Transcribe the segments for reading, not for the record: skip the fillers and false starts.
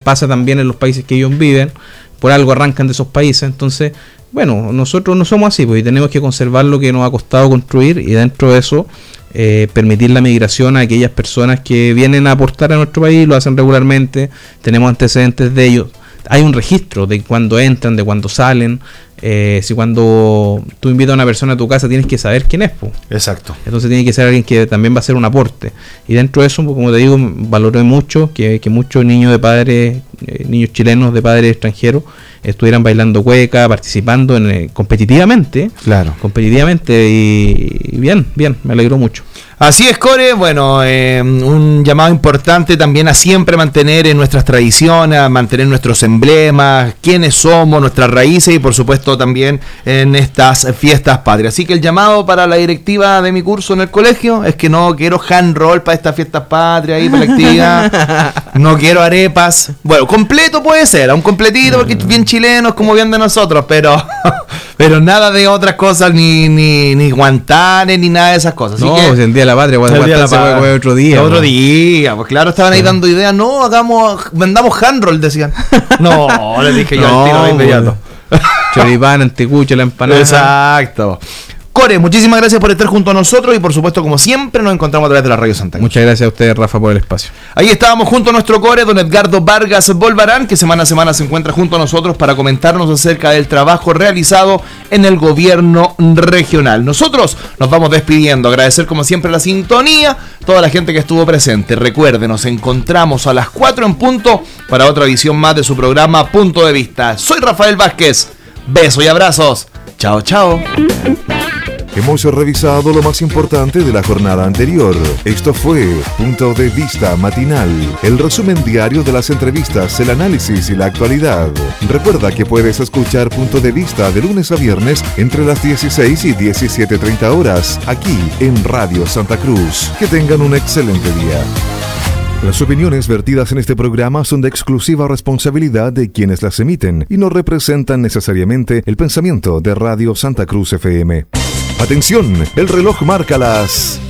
pasa también en los países que ellos viven, por algo arrancan de esos países. Entonces, bueno, nosotros no somos así, pues, y tenemos que conservar lo que nos ha costado construir, y dentro de eso permitir la migración a aquellas personas que vienen a aportar a nuestro país, lo hacen regularmente, tenemos antecedentes de ellos. Hay un registro de cuando entran, de cuando salen. Si cuando tú invitas a una persona a tu casa, tienes que saber quién es, po. Exacto. Entonces tiene que ser alguien que también va a hacer un aporte. Y dentro de eso, como te digo, valoré mucho que muchos niños de padres, niños chilenos de padres extranjeros, estuvieran bailando cueca, participando competitivamente. Claro. Competitivamente, y bien, me alegró mucho. Así es, Core. Bueno, un llamado importante también a siempre mantener en nuestras tradiciones, a mantener nuestros emblemas, quiénes somos, nuestras raíces, y por supuesto también en estas fiestas patrias. Así que el llamado para la directiva de mi curso en el colegio es que no quiero hand roll para estas fiestas patrias y para la actividad. No quiero arepas. Bueno, completo puede ser, un completito porque es bien chileno, es como bien de nosotros, pero nada de otras cosas, ni guantanes, ni nada de esas cosas. Así no, que, el día de la patria, cuando se puede comer otro día. Otro día, pues claro, estaban ahí dando ideas. No, vendamos hand roll, decían. No, le dije yo al tiro de inmediato. Choripán, anticucho, la empanada. Exacto. Core, muchísimas gracias por estar junto a nosotros, y por supuesto, como siempre, nos encontramos a través de la Radio Santa Cruz. Muchas gracias a ustedes, Rafa, por el espacio. Ahí estábamos junto a nuestro Core, don Edgardo Vargas Bolvarán, que semana a semana se encuentra junto a nosotros para comentarnos acerca del trabajo realizado en el gobierno regional. Nosotros nos vamos despidiendo, agradecer como siempre la sintonía, toda la gente que estuvo presente. Recuerden, nos encontramos a las 4 en punto para otra edición más de su programa Punto de Vista. Soy Rafael Vázquez, besos y abrazos. Chao, chao. Hemos revisado lo más importante de la jornada anterior. Esto fue Punto de Vista Matinal, el resumen diario de las entrevistas, el análisis y la actualidad. Recuerda que puedes escuchar Punto de Vista de lunes a viernes entre las 16 y 17:30 horas, aquí en Radio Santa Cruz. Que tengan un excelente día. Las opiniones vertidas en este programa son de exclusiva responsabilidad de quienes las emiten y no representan necesariamente el pensamiento de Radio Santa Cruz FM. Atención, el reloj marca las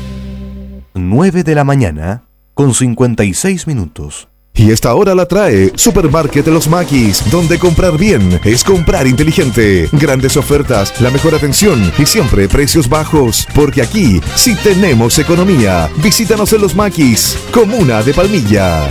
9 de la mañana con 56 minutos. Y esta hora la trae Supermarket Los Maquis, donde comprar bien es comprar inteligente. Grandes ofertas, la mejor atención y siempre precios bajos, porque aquí sí tenemos economía. Visítanos en Los Maquis, comuna de Palmilla.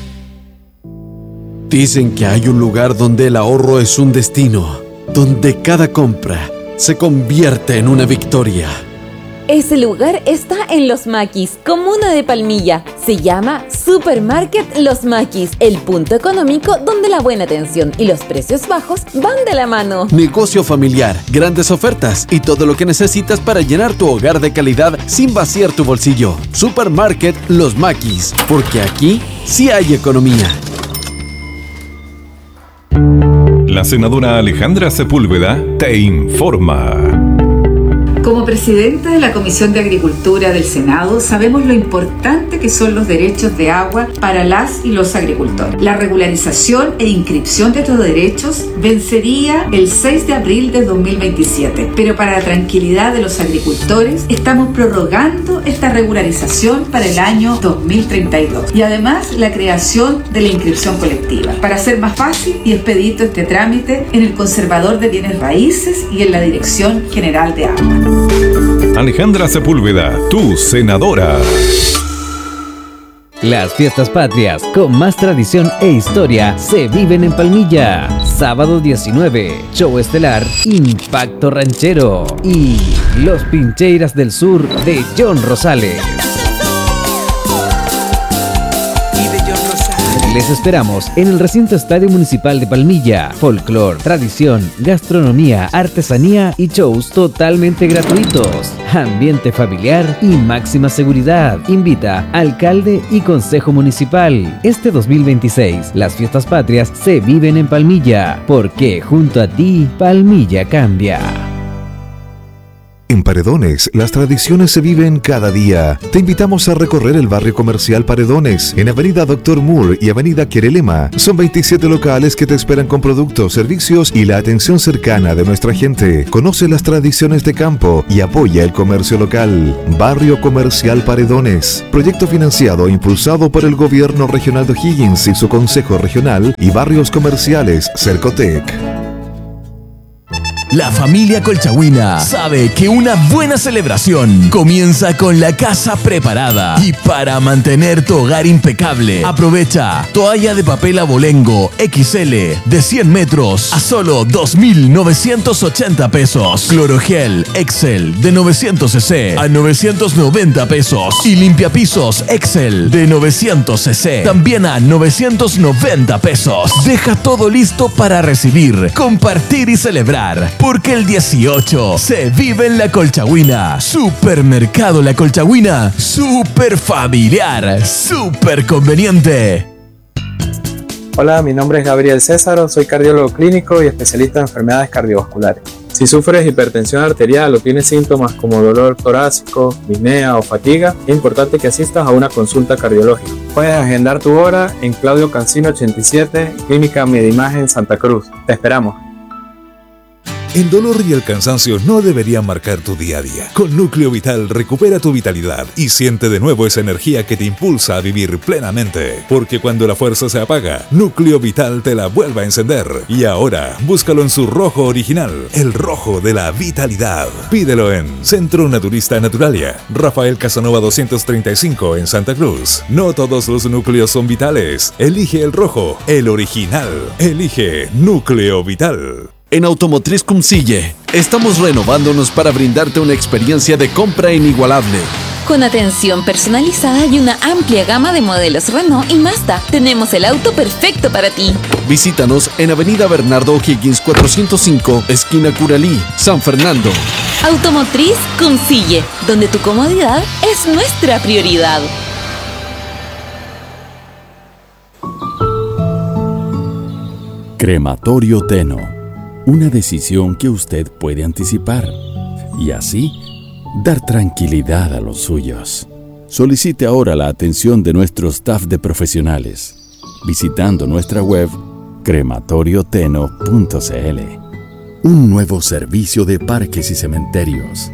Dicen que hay un lugar donde el ahorro es un destino, donde cada compra se convierte en una victoria. Ese lugar está en Los Maquis, comuna de Palmilla. Se llama Supermarket Los Maquis, el punto económico donde la buena atención y los precios bajos van de la mano. Negocio familiar, grandes ofertas y todo lo que necesitas para llenar tu hogar de calidad sin vaciar tu bolsillo. Supermarket Los Maquis, porque aquí sí hay economía. La senadora Alejandra Sepúlveda te informa. Como presidenta de la Comisión de Agricultura del Senado, sabemos lo importante que son los derechos de agua para las y los agricultores. La regularización e inscripción de estos derechos vencería el 6 de abril de 2027, pero para la tranquilidad de los agricultores estamos prorrogando esta regularización para el año 2032 y además la creación de la inscripción colectiva para hacer más fácil y expedito este trámite en el Conservador de Bienes Raíces y en la Dirección General de Agua. Alejandra Sepúlveda, tu senadora. Las fiestas patrias con más tradición e historia se viven en Palmilla. Sábado 19, show estelar Impacto Ranchero y Los Pincheiras del Sur de John Rosales. Les esperamos en el recinto Estadio Municipal de Palmilla. Folclor, tradición, gastronomía, artesanía y shows totalmente gratuitos. Ambiente familiar y máxima seguridad. Invita alcalde y consejo municipal. Este 2026, las fiestas patrias se viven en Palmilla, porque junto a ti, Palmilla cambia. En Paredones, las tradiciones se viven cada día. Te invitamos a recorrer el barrio comercial Paredones, en Avenida Dr. Moore y Avenida Querelema. Son 27 locales que te esperan con productos, servicios y la atención cercana de nuestra gente. Conoce las tradiciones de campo y apoya el comercio local. Barrio Comercial Paredones. Proyecto financiado e impulsado por el Gobierno Regional de O'Higgins y su Consejo Regional y Barrios Comerciales Cercotec. La familia Colchagüina sabe que una buena celebración comienza con la casa preparada. Y para mantener tu hogar impecable, aprovecha toalla de papel abolengo XL de 100 metros a solo 2.980 pesos. Clorogel Excel de 900 cc a 990 pesos. Y limpiapisos Excel de 900 cc también a 990 pesos. Deja todo listo para recibir, compartir y celebrar. Porque el 18 se vive en La Colchagüina. Supermercado La Colchagüina. Super familiar. Super conveniente. Hola, mi nombre es Gabriel Césaro. Soy cardiólogo clínico y especialista en enfermedades cardiovasculares. Si sufres hipertensión arterial o tienes síntomas como dolor torácico, disnea o fatiga, es importante que asistas a una consulta cardiológica. Puedes agendar tu hora en Claudio Cancino 87, Clínica Medimagen Santa Cruz. Te esperamos. El dolor y el cansancio no deberían marcar tu día a día. Con Núcleo Vital recupera tu vitalidad y siente de nuevo esa energía que te impulsa a vivir plenamente. Porque cuando la fuerza se apaga, Núcleo Vital te la vuelve a encender. Y ahora, búscalo en su rojo original, el rojo de la vitalidad. Pídelo en Centro Naturista Naturalia, Rafael Casanova 235 en Santa Cruz. No todos los núcleos son vitales. Elige el rojo, el original. Elige Núcleo Vital. En Automotriz Cumcille, estamos renovándonos para brindarte una experiencia de compra inigualable. Con atención personalizada y una amplia gama de modelos Renault y Mazda, tenemos el auto perfecto para ti. Visítanos en Avenida Bernardo O'Higgins 405, esquina Curalí, San Fernando. Automotriz Cumcille, donde tu comodidad es nuestra prioridad. Crematorio Teno. Una decisión que usted puede anticipar y así dar tranquilidad a los suyos. Solicite ahora la atención de nuestro staff de profesionales visitando nuestra web crematorioteno.cl. Un nuevo servicio de parques y cementerios.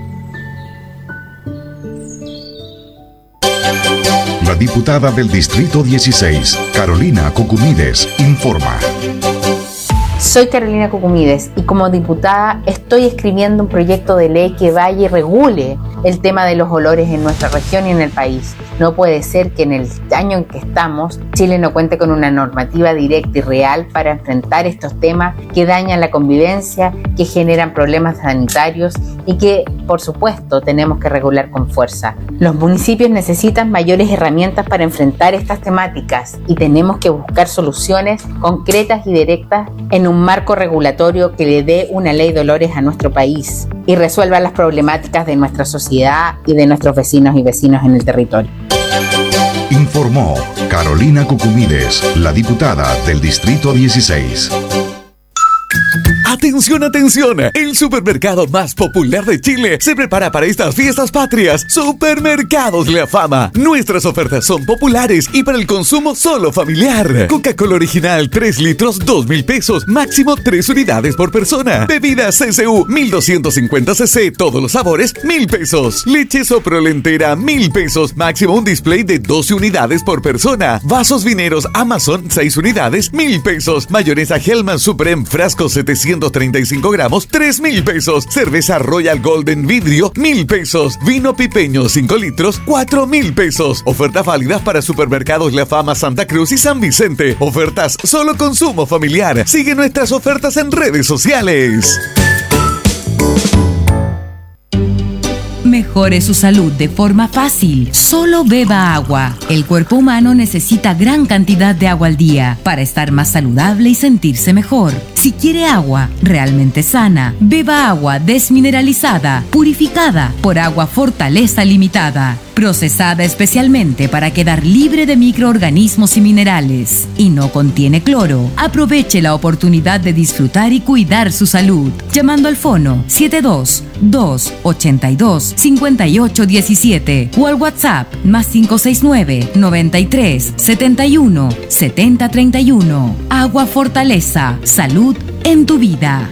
La diputada del Distrito 16, Carolina Cucumides, informa. Soy Carolina Cucumides y como diputada estoy escribiendo un proyecto de ley que vaya y regule el tema de los olores en nuestra región y en el país. No puede ser que en el año en que estamos, Chile no cuente con una normativa directa y real para enfrentar estos temas que dañan la convivencia, que generan problemas sanitarios y que, por supuesto, tenemos que regular con fuerza. Los municipios necesitan mayores herramientas para enfrentar estas temáticas y tenemos que buscar soluciones concretas y directas en un marco regulatorio que le dé una ley de olores a nuestro país y resuelva las problemáticas de nuestra sociedad y de nuestros vecinos y vecinos en el territorio. Informó Carolina Cucumides, la diputada del Distrito 16. ¡Atención, atención! El supermercado más popular de Chile se prepara para estas fiestas patrias. Supermercados La Fama. Nuestras ofertas son populares y para el consumo solo familiar. Coca-Cola original 3 litros, 2.000 pesos. Máximo 3 unidades por persona. Bebidas CCU 1250 cc, todos los sabores, 1.000 pesos. Leche Soprolentera, 1.000 pesos. Máximo un display de 12 unidades por persona. Vasos vineros Amazon, 6 unidades, 1.000 pesos. Mayonesa Hellman Supreme frasco 735 gramos, 3.000 pesos. Cerveza Royal Golden vidrio, 1.000 pesos. Vino pipeño 5 litros, 4.000 pesos. Ofertas válidas para supermercados La Fama, Santa Cruz y San Vicente. Ofertas solo consumo familiar. Sigue nuestras ofertas en redes sociales. Mejore su salud de forma fácil. Solo beba agua. El cuerpo humano necesita gran cantidad de agua al día para estar más saludable y sentirse mejor. Si quiere agua realmente sana, beba agua desmineralizada, purificada por Agua Fortaleza Limitada, procesada especialmente para quedar libre de microorganismos y minerales, y no contiene cloro. Aproveche la oportunidad de disfrutar y cuidar su salud, llamando al fono 72-282-5817 o al WhatsApp +569 93 71 70 31. Agua Fortaleza, salud en tu vida.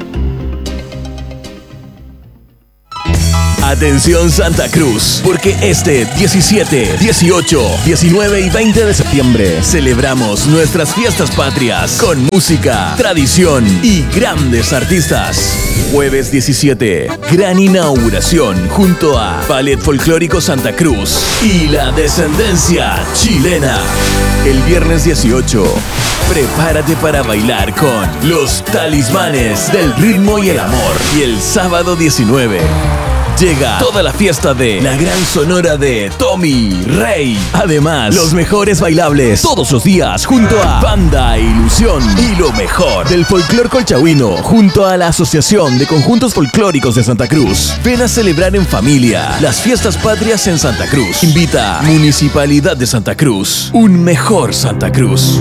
Atención Santa Cruz, porque este 17, 18, 19 y 20 de septiembre celebramos nuestras fiestas patrias con música, tradición y grandes artistas. Jueves 17, gran inauguración junto a Ballet Folclórico Santa Cruz y la Descendencia Chilena. El viernes 18, prepárate para bailar con los Talismanes del Ritmo y el Amor. Y el sábado 19, llega toda la fiesta de la gran sonora de Tommy Rey. Además, los mejores bailables todos los días junto a Banda Ilusión y lo mejor del folclor colchagüino junto a la Asociación de Conjuntos Folclóricos de Santa Cruz. Ven a celebrar en familia las fiestas patrias en Santa Cruz. Invita Municipalidad de Santa Cruz. Un mejor Santa Cruz.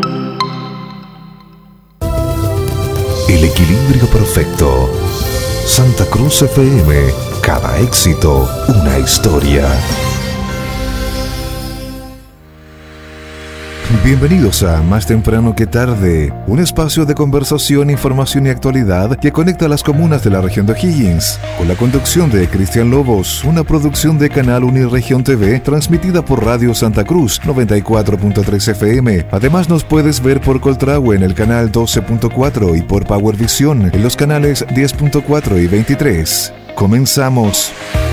El equilibrio perfecto. Santa Cruz FM. Cada éxito, una historia. Bienvenidos a Más Temprano que Tarde, un espacio de conversación, información y actualidad que conecta a las comunas de la región de O'Higgins, con la conducción de Cristian Lobos, una producción de Canal Uniregión TV, transmitida por Radio Santa Cruz 94.3 FM. Además nos puedes ver por Coltrahue en el canal 12.4 y por Power Vision en los canales 10.4 y 23. Comenzamos.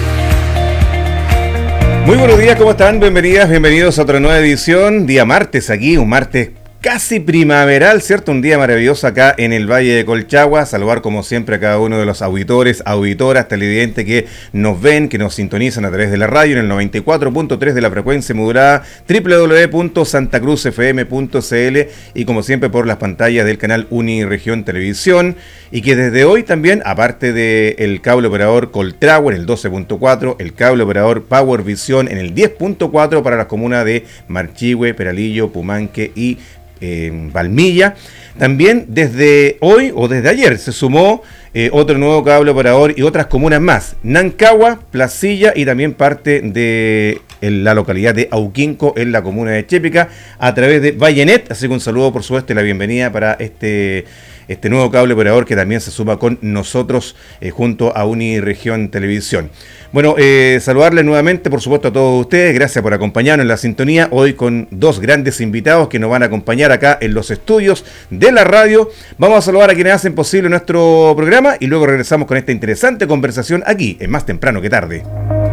Muy buenos días, ¿cómo están? Bienvenidas, bienvenidos a otra nueva edición. Día martes aquí, un martes casi primaveral, ¿cierto? Un día maravilloso acá en el Valle de Colchagua. Saludar como siempre a cada uno de los auditores, auditoras, televidentes que nos ven, que nos sintonizan a través de la radio en el 94.3 de la frecuencia modulada, www.santacruzfm.cl y como siempre por las pantallas del canal Uniregión Televisión, y que desde hoy también, aparte del cable operador Coltrahue en el 12.4, el cable operador Power Vision en el 10.4 para las comunas de Marchihue, Peralillo, Pumanque y Valmilla. También desde hoy o desde ayer se sumó otro nuevo cable operador y otras comunas más: Nancagua, Placilla y también parte de la localidad de Auquinco en la comuna de Chépica a través de Vallenet. Así que un saludo por supuesto y la bienvenida para este nuevo cable operador que también se suma con nosotros junto a Uniregión Televisión. Bueno, saludarles nuevamente, por supuesto, a todos ustedes. Gracias por acompañarnos en la sintonía. Hoy con dos grandes invitados que nos van a acompañar acá en los estudios de la radio. Vamos a saludar a quienes hacen posible nuestro programa y luego regresamos con esta interesante conversación aquí, en Más Temprano que Tarde.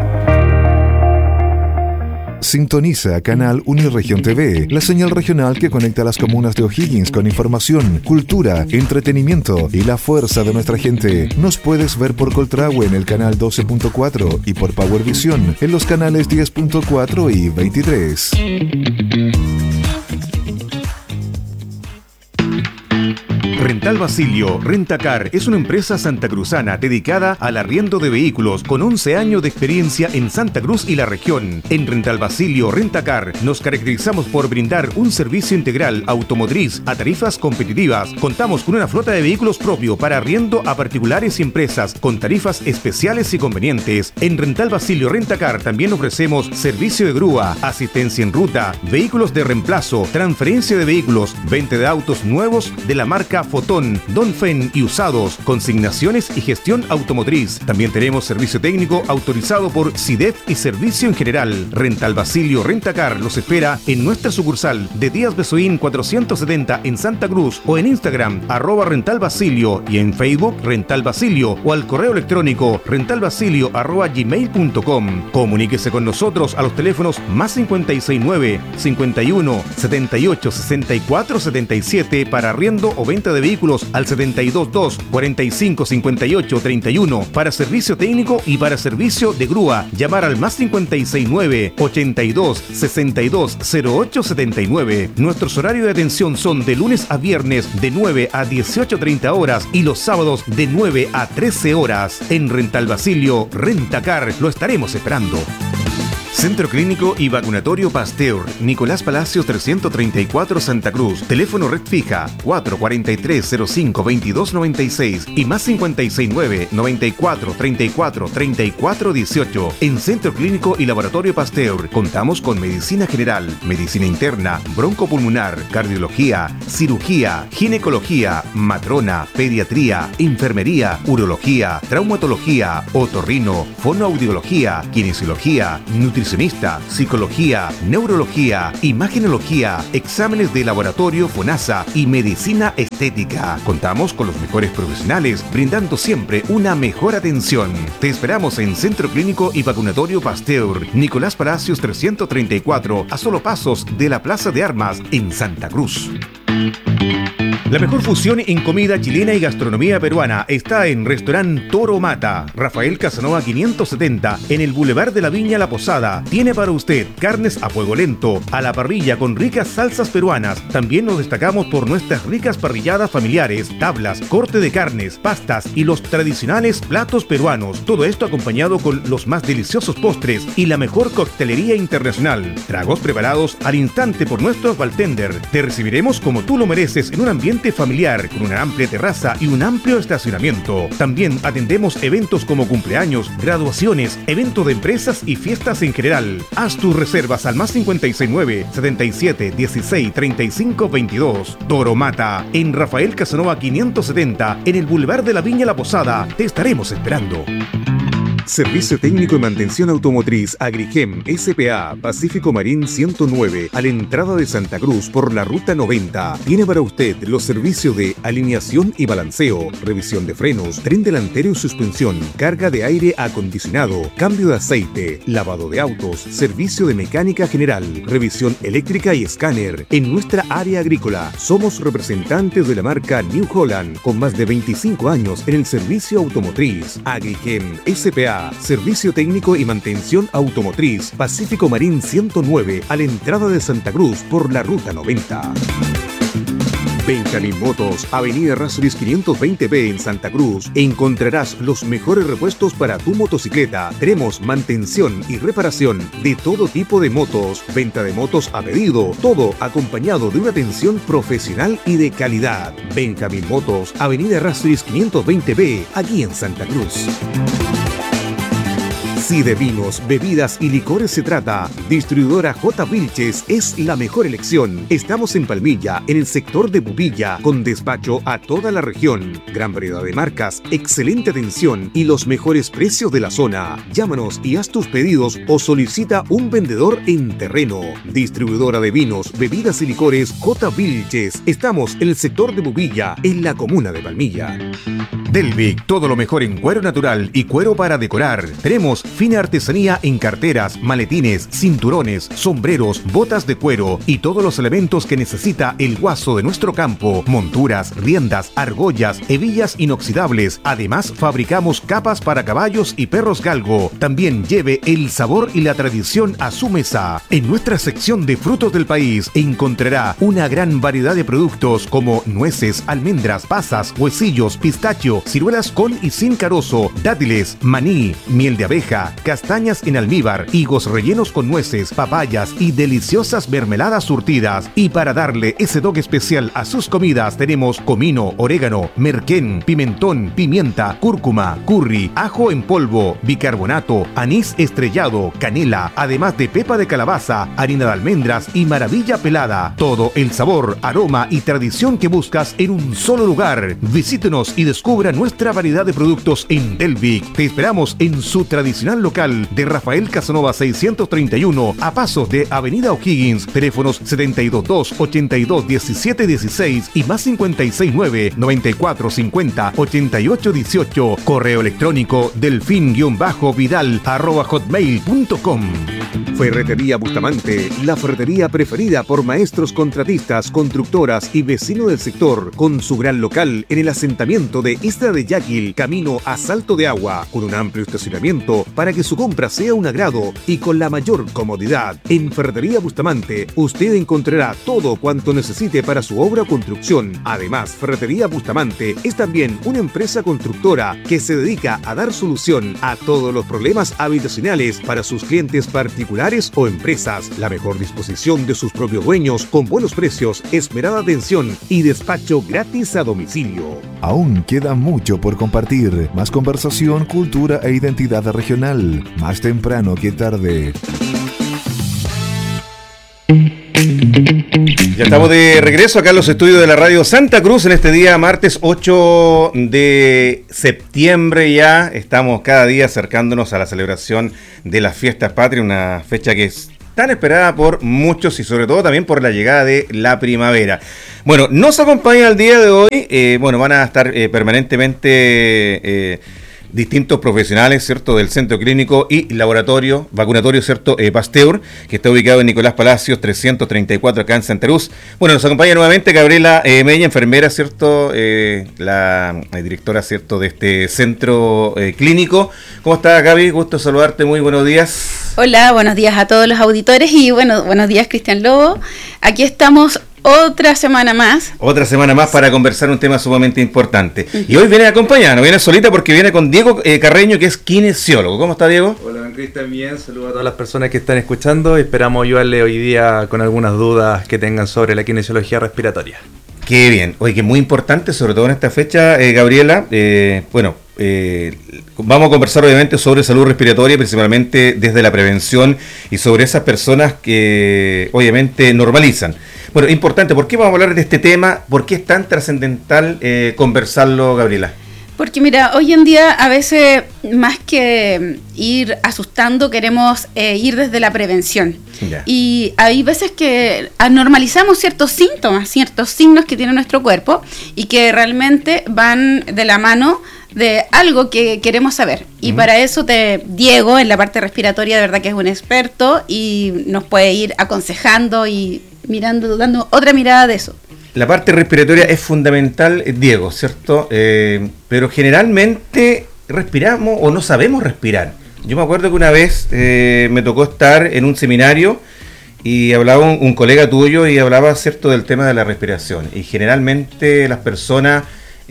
Sintoniza Canal Uniregión TV, la señal regional que conecta a las comunas de O'Higgins con información, cultura, entretenimiento y la fuerza de nuestra gente. Nos puedes ver por Coltrahue en el canal 12.4 y por Power Vision en los canales 10.4 y 23. Rental Basilio Rentacar es una empresa santacruzana dedicada al arriendo de vehículos con 11 años de experiencia en Santa Cruz y la región. En Rental Basilio Rentacar nos caracterizamos por brindar un servicio integral automotriz a tarifas competitivas. Contamos con una flota de vehículos propio para arriendo a particulares y empresas con tarifas especiales y convenientes. En Rental Basilio Rentacar también ofrecemos servicio de grúa, asistencia en ruta, vehículos de reemplazo, transferencia de vehículos, venta de autos nuevos de la marca Fotón, Donfen y usados, consignaciones y gestión automotriz. También tenemos servicio técnico autorizado por SIDEF y servicio en general. Rental Basilio Rentacar los espera en nuestra sucursal de Díaz Besoín 470 en Santa Cruz o en Instagram @rentalbasilio y en Facebook Rental Basilio o al correo electrónico rentalbasilio@gmail.com. Comuníquese con nosotros a los teléfonos +569 51 78 64 77 para arriendo o venta de de vehículos al 722-4558-31 para servicio técnico y para servicio de grúa. Llamar al más 569-82-62-0879. Nuestros horarios de atención son de lunes a viernes de 9 a 18:30 horas y los sábados de 9 a 13 horas. En Rental Basilio, Rentacar, lo estaremos esperando. Centro Clínico y Vacunatorio Pasteur, Nicolás Palacios 334 Santa Cruz. Teléfono red fija 443-05-2296 y más 569-94-34-34-18. En Centro Clínico y Laboratorio Pasteur contamos con medicina general, medicina interna, broncopulmonar, cardiología, cirugía, ginecología, matrona, pediatría, enfermería, urología, traumatología, otorrino, fonoaudiología, kinesiología, nutricionista, psicología, neurología, imagenología, exámenes de laboratorio, FONASA y medicina estética. Contamos con los mejores profesionales, brindando siempre una mejor atención. Te esperamos en Centro Clínico y Vacunatorio Pasteur, Nicolás Palacios 334, a solo pasos de la Plaza de Armas en Santa Cruz. La mejor fusión en comida chilena y gastronomía peruana está en Restaurant Toro Mata, Rafael Casanova 570, en el Boulevard de la Viña La Posada. Tiene para usted carnes a fuego lento, a la parrilla con ricas salsas peruanas. También nos destacamos por nuestras ricas parrilladas familiares, tablas, corte de carnes, pastas y los tradicionales platos peruanos. Todo esto acompañado con los más deliciosos postres y la mejor coctelería internacional. Tragos preparados al instante por nuestros bartender. Te recibiremos como tú lo mereces en un ambiente familiar con una amplia terraza y un amplio estacionamiento. También atendemos eventos como cumpleaños, graduaciones, eventos de empresas y fiestas en general. Haz tus reservas al más 569-77-16-35-22. Toro Mata, en Rafael Casanova 570, en el Boulevard de la Viña La Posada. Te estaremos esperando. Servicio técnico y mantención automotriz Agrigem S.p.A. Pacífico Marín 109, a la entrada de Santa Cruz por la ruta 90. Tiene para usted los servicios de alineación y balanceo, revisión de frenos, tren delantero y suspensión, carga de aire acondicionado, cambio de aceite, lavado de autos, servicio de mecánica general, revisión eléctrica y escáner. En nuestra área agrícola somos representantes de la marca New Holland, con más de 25 años en el servicio automotriz. Agrigem S.p.A. Servicio técnico y mantención automotriz Pacífico Marín 109, a la entrada de Santa Cruz por la ruta 90. Benjamín Motos, Avenida Errázuriz 520B en Santa Cruz. Encontrarás los mejores repuestos para tu motocicleta. Tenemos mantención y reparación de todo tipo de motos, venta de motos a pedido, todo acompañado de una atención profesional y de calidad. Benjamín Motos, Avenida Errázuriz 520B, aquí en Santa Cruz. Si de vinos, bebidas y licores se trata, Distribuidora J. Vilches es la mejor elección. Estamos en Palmilla, en el sector de Pupilla, con despacho a toda la región. Gran variedad de marcas, excelente atención y los mejores precios de la zona. Llámanos y haz tus pedidos o solicita un vendedor en terreno. Distribuidora de vinos, bebidas y licores J. Vilches. Estamos en el sector de Pupilla, en la comuna de Palmilla. Delvic, todo lo mejor en cuero natural y cuero para decorar. Tenemos fina artesanía en carteras, maletines, cinturones, sombreros, botas de cuero y todos los elementos que necesita el guaso de nuestro campo. Monturas, riendas, argollas, hebillas inoxidables. Además, fabricamos capas para caballos y perros galgo. También lleve el sabor y la tradición a su mesa. En nuestra sección de frutos del país encontrará una gran variedad de productos como nueces, almendras, pasas, huesillos, pistacho, ciruelas con y sin carozo, dátiles, maní, miel de abeja, castañas en almíbar, higos rellenos con nueces, papayas y deliciosas mermeladas surtidas. Y para darle ese toque especial a sus comidas tenemos comino, orégano, merquén, pimentón, pimienta, cúrcuma, curry, ajo en polvo, bicarbonato, anís estrellado, canela, además de pepa de calabaza, harina de almendras y maravilla pelada. Todo el sabor, aroma y tradición que buscas en un solo lugar. Visítenos y descubra nuestra variedad de productos en Delvic. Te esperamos en su tradicional tradicional local de Rafael Casanova 631 a pasos de Avenida O'Higgins. Teléfonos 722-82-1716 y más 569-9450-8818. Correo electrónico delfin-vidal@hotmail.com. Ferretería Bustamante, la ferretería preferida por maestros contratistas, constructoras y vecinos del sector, con su gran local en el asentamiento de Isla de Yaquil, camino a Salto de Agua, con un amplio estacionamiento para que su compra sea un agrado y con la mayor comodidad. En Ferretería Bustamante, usted encontrará todo cuanto necesite para su obra o construcción. Además, Ferretería Bustamante es también una empresa constructora que se dedica a dar solución a todos los problemas habitacionales para sus clientes particulares o empresas. La mejor disposición de sus propios dueños con buenos precios, esmerada atención y despacho gratis a domicilio. Aún queda mucho por compartir. Más conversación, cultura e identidad regional. Más temprano que tarde. Ya estamos de regreso acá en los estudios de la Radio Santa Cruz en este día martes 8 de septiembre. Ya estamos cada día acercándonos a la celebración de las fiestas patrias, una fecha que es tan esperada por muchos y sobre todo también por la llegada de la primavera. Bueno, nos acompaña el día de hoy, van a estar permanentemente distintos profesionales, ¿cierto?, del Centro Clínico y Laboratorio Vacunatorio, ¿cierto?, Pasteur, que está ubicado en Nicolás Palacios 334 acá en Santa Cruz. Bueno, nos acompaña nuevamente Gabriela Mella, enfermera, ¿cierto?, la directora, ¿cierto?, de este Centro Clínico. ¿Cómo estás, Gaby? Gusto saludarte, muy buenos días. Hola, buenos días a todos los auditores y buenos días, Cristian Lobo. Aquí estamos otra semana más. Otra semana más para conversar un tema sumamente importante. Y hoy viene acompañada, no viene solita porque viene con Diego Carreño, que es kinesiólogo. ¿Cómo está, Diego? Hola, Cristian, bien. Saludos a todas las personas que están escuchando. Esperamos ayudarle hoy día con algunas dudas que tengan sobre la kinesiología respiratoria. Qué bien. Oye, que muy importante, sobre todo en esta fecha, Gabriela. Vamos a conversar obviamente sobre salud respiratoria, principalmente desde la prevención y sobre esas personas que obviamente normalizan. Bueno, importante, ¿por qué vamos a hablar de este tema? ¿Por qué es tan trascendental conversarlo, Gabriela? Porque mira, hoy en día a veces más que ir asustando queremos ir desde la prevención. Ya. Y hay veces que normalizamos ciertos síntomas, ciertos signos que tiene nuestro cuerpo y que realmente van de la mano de algo que queremos saber. Y para eso Diego, en la parte respiratoria, de verdad que es un experto y nos puede ir aconsejando y dando otra mirada de eso. La parte respiratoria es fundamental, Diego, ¿cierto? Pero generalmente respiramos o no sabemos respirar. Yo me acuerdo que una vez me tocó estar en un seminario y hablaba un colega tuyo y hablaba, ¿cierto?, del tema de la respiración. Y generalmente las personas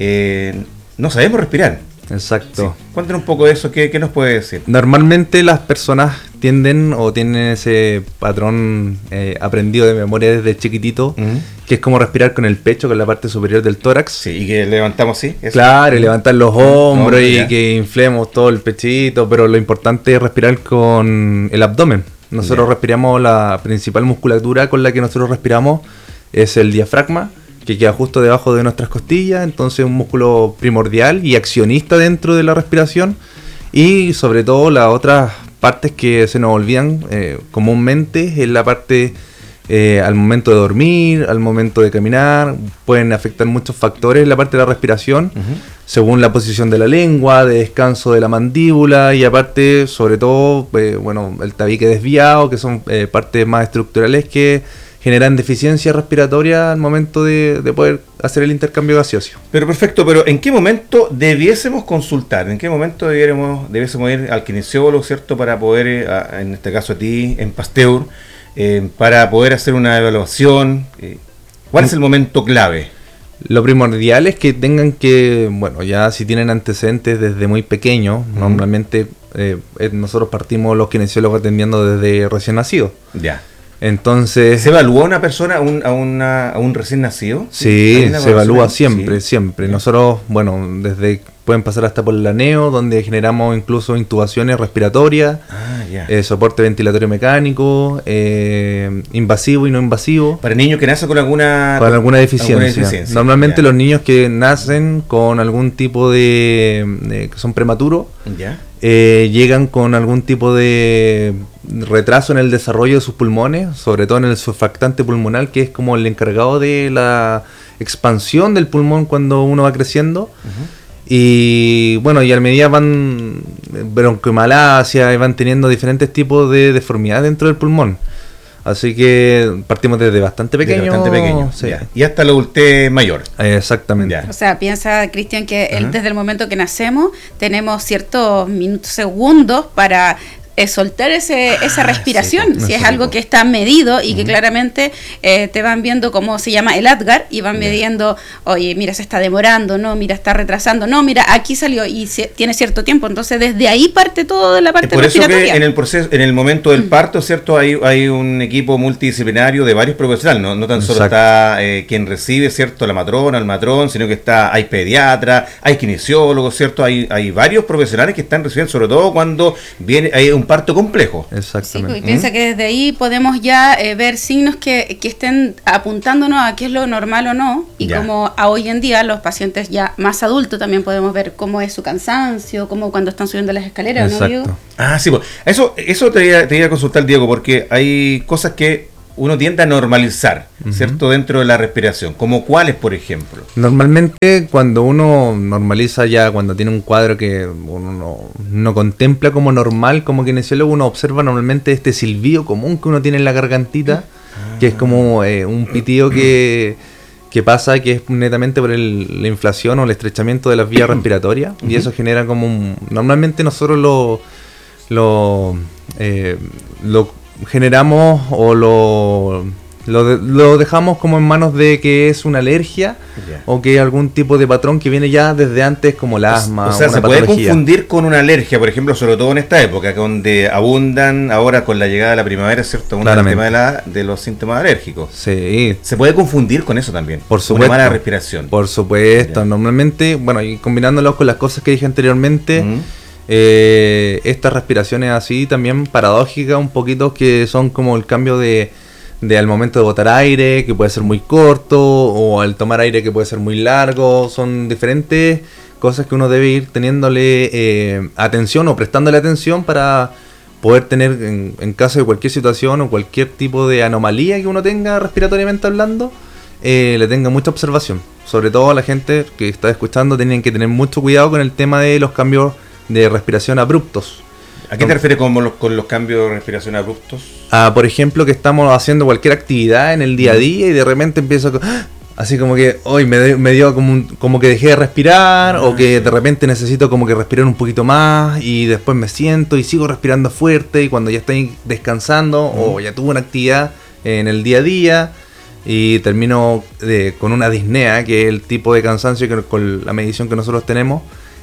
no sabemos respirar. Exacto. Sí. Cuéntanos un poco de eso, ¿qué nos puede decir? Normalmente las personas tienden o tienen ese patrón aprendido de memoria desde chiquitito, que es como respirar con el pecho, con la parte superior del tórax. Sí, y que levantamos así. ¿Eso? Claro, y levantar los hombros y que inflemos todo el pechito, pero lo importante es respirar con el abdomen. Nosotros respiramos, la principal musculatura con la que nosotros respiramos es el diafragma, que queda justo debajo de nuestras costillas, entonces un músculo primordial y accionista dentro de la respiración. Y sobre todo las otras partes que se nos olvidan comúnmente es la parte al momento de dormir, al momento de caminar, pueden afectar muchos factores la parte de la respiración, según la posición de la lengua, de descanso de la mandíbula y aparte, sobre todo, el tabique desviado, que son partes más estructurales que generan deficiencia respiratoria al momento de poder hacer el intercambio gaseoso. Pero perfecto, pero ¿en qué momento debiésemos consultar? ¿En qué momento debiésemos ir al kinesiólogo, ¿cierto? Para poder, en este caso a ti, en Pasteur, para poder hacer una evaluación. ¿Cuál es el momento clave? Lo primordial es que tengan que, ya si tienen antecedentes desde muy pequeños, normalmente nosotros partimos los kinesiólogos atendiendo desde recién nacido. Ya. Entonces, ¿se evalúa una persona a un recién nacido? Sí, se evalúa siempre. Nosotros, desde pueden pasar hasta por la neo, donde generamos incluso intubaciones respiratorias, soporte ventilatorio mecánico, invasivo y no invasivo. Para niños que nacen con alguna deficiencia. Normalmente los niños que nacen con algún tipo de que son prematuros, llegan con algún tipo de retraso en el desarrollo de sus pulmones, sobre todo en el surfactante pulmonar, que es como el encargado de la expansión del pulmón cuando uno va creciendo. Y bueno, y a medida van bronquiomalacia y van teniendo diferentes tipos de deformidades dentro del pulmón. Así que partimos desde bastante pequeño. Sí. Y hasta la adultez mayor. Exactamente. O sea, piensa, Cristian, que desde el momento que nacemos tenemos ciertos minutos, segundos para soltar esa respiración, si es algo que está medido y que claramente te van viendo cómo se llama el ADGAR y van midiendo, oye, mira, se está demorando, no, mira, está retrasando, no, mira, aquí salió y tiene cierto tiempo. Entonces desde ahí parte toda la parte respiratoria. Por eso que en el proceso, en el momento del parto, ¿cierto? Hay un equipo multidisciplinario de varios profesionales, no tan solo está quien recibe, ¿cierto? La matrona, el matrón, sino que hay pediatra, hay kinesiólogos, ¿cierto? Hay varios profesionales que están recibiendo, sobre todo cuando hay un parto complejo. Exactamente. Sí, y piensa que desde ahí podemos ya ver signos que estén apuntándonos a qué es lo normal o no, y como hoy en día los pacientes ya más adultos también podemos ver cómo es su cansancio, cómo cuando están subiendo las escaleras. Exacto. ¿No, Diego? Sí, pues, eso te iba a consultar, Diego, porque hay cosas que uno tiende a normalizar, ¿cierto? Dentro de la respiración, como cuáles, por ejemplo. Normalmente cuando uno normaliza ya, cuando tiene un cuadro que uno no contempla como normal, como kinesiólogo, uno observa normalmente este silbido común que uno tiene en la gargantita, que es como un pitido que pasa, que es netamente por la inflación o el estrechamiento de las vías respiratorias, y eso genera como normalmente nosotros lo generamos o lo dejamos como en manos de que es una alergia o que algún tipo de patrón que viene ya desde antes, como el asma. O sea, se puede confundir con una alergia, por ejemplo, sobre todo en esta época, donde abundan ahora con la llegada de la primavera, ¿cierto? El tema de los síntomas alérgicos. Sí. Se puede confundir con eso también. Por supuesto. Una mala respiración. Por supuesto. Normalmente, bueno, y combinándolo con las cosas que dije anteriormente, estas respiraciones así también paradójicas un poquito, que son como el cambio de al momento de botar aire, que puede ser muy corto, o al tomar aire, que puede ser muy largo. Son diferentes cosas que uno debe ir teniéndole atención o prestándole atención para poder tener en caso de cualquier situación o cualquier tipo de anomalía que uno tenga respiratoriamente hablando, le tenga mucha observación. Sobre todo a la gente que está escuchando, tienen que tener mucho cuidado con el tema de los cambios de respiración abruptos. ¿A qué te refieres con los cambios de respiración abruptos? Por ejemplo, que estamos haciendo cualquier actividad en el día a día y de repente empiezo así como que hoy me dio como que dejé de respirar, o que de repente necesito como que respirar un poquito más, y después me siento y sigo respirando fuerte, y cuando ya estoy descansando o ya tuve una actividad en el día a día y termino con una disnea, que es el tipo de cansancio que con la medición que nosotros tenemos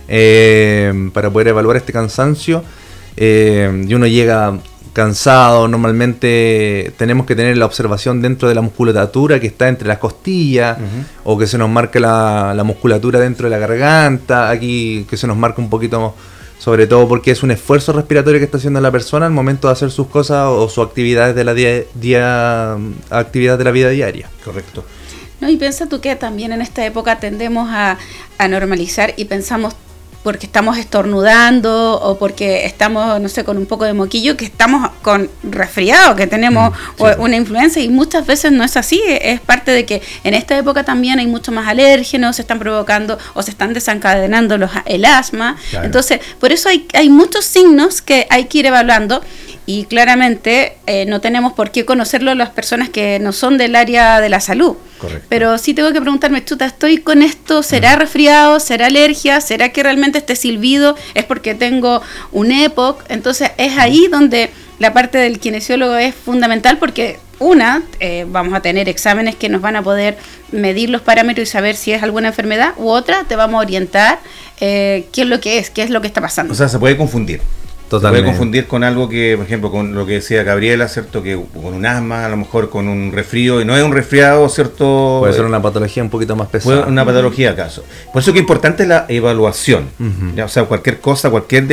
para poder evaluar este cansancio, y uno llega cansado. Normalmente tenemos que tener la observación dentro de la musculatura que está entre las costillas, o que se nos marque la musculatura dentro de la garganta, aquí que se nos marca un poquito, sobre todo porque es un esfuerzo respiratorio que está haciendo la persona al momento de hacer sus cosas o sus actividades de la actividad de la vida diaria. Correcto. No, y piensa tú que también en esta época tendemos a normalizar y pensamos, porque estamos estornudando o porque estamos, no sé, con un poco de moquillo, que estamos con resfriado, que tenemos una influenza, y muchas veces no es así. Es parte de que en esta época también hay mucho más alérgenos, se están provocando o se están desencadenando el asma. Claro. Entonces, por eso hay muchos signos que hay que ir evaluando, y claramente no tenemos por qué conocerlo las personas que no son del área de la salud. Correcto. Pero sí tengo que preguntarme, chuta, estoy con esto, ¿será resfriado? ¿Será alergia? ¿Será que realmente este silbido es porque tengo un EPOC? Entonces es ahí donde la parte del kinesiólogo es fundamental, porque vamos a tener exámenes que nos van a poder medir los parámetros y saber si es alguna enfermedad, u otra, te vamos a orientar qué es lo que está pasando. O sea, se puede confundir. Totalmente. Se puede confundir con algo que, por ejemplo, con lo que decía Gabriela, ¿cierto? Que con un asma, a lo mejor con un resfrío, y no es un resfriado, ¿cierto? Puede ser una patología un poquito más pesada. Puede una patología acaso. Por eso que es importante la evaluación. ¿Ya? O sea, cualquier cosa, cualquier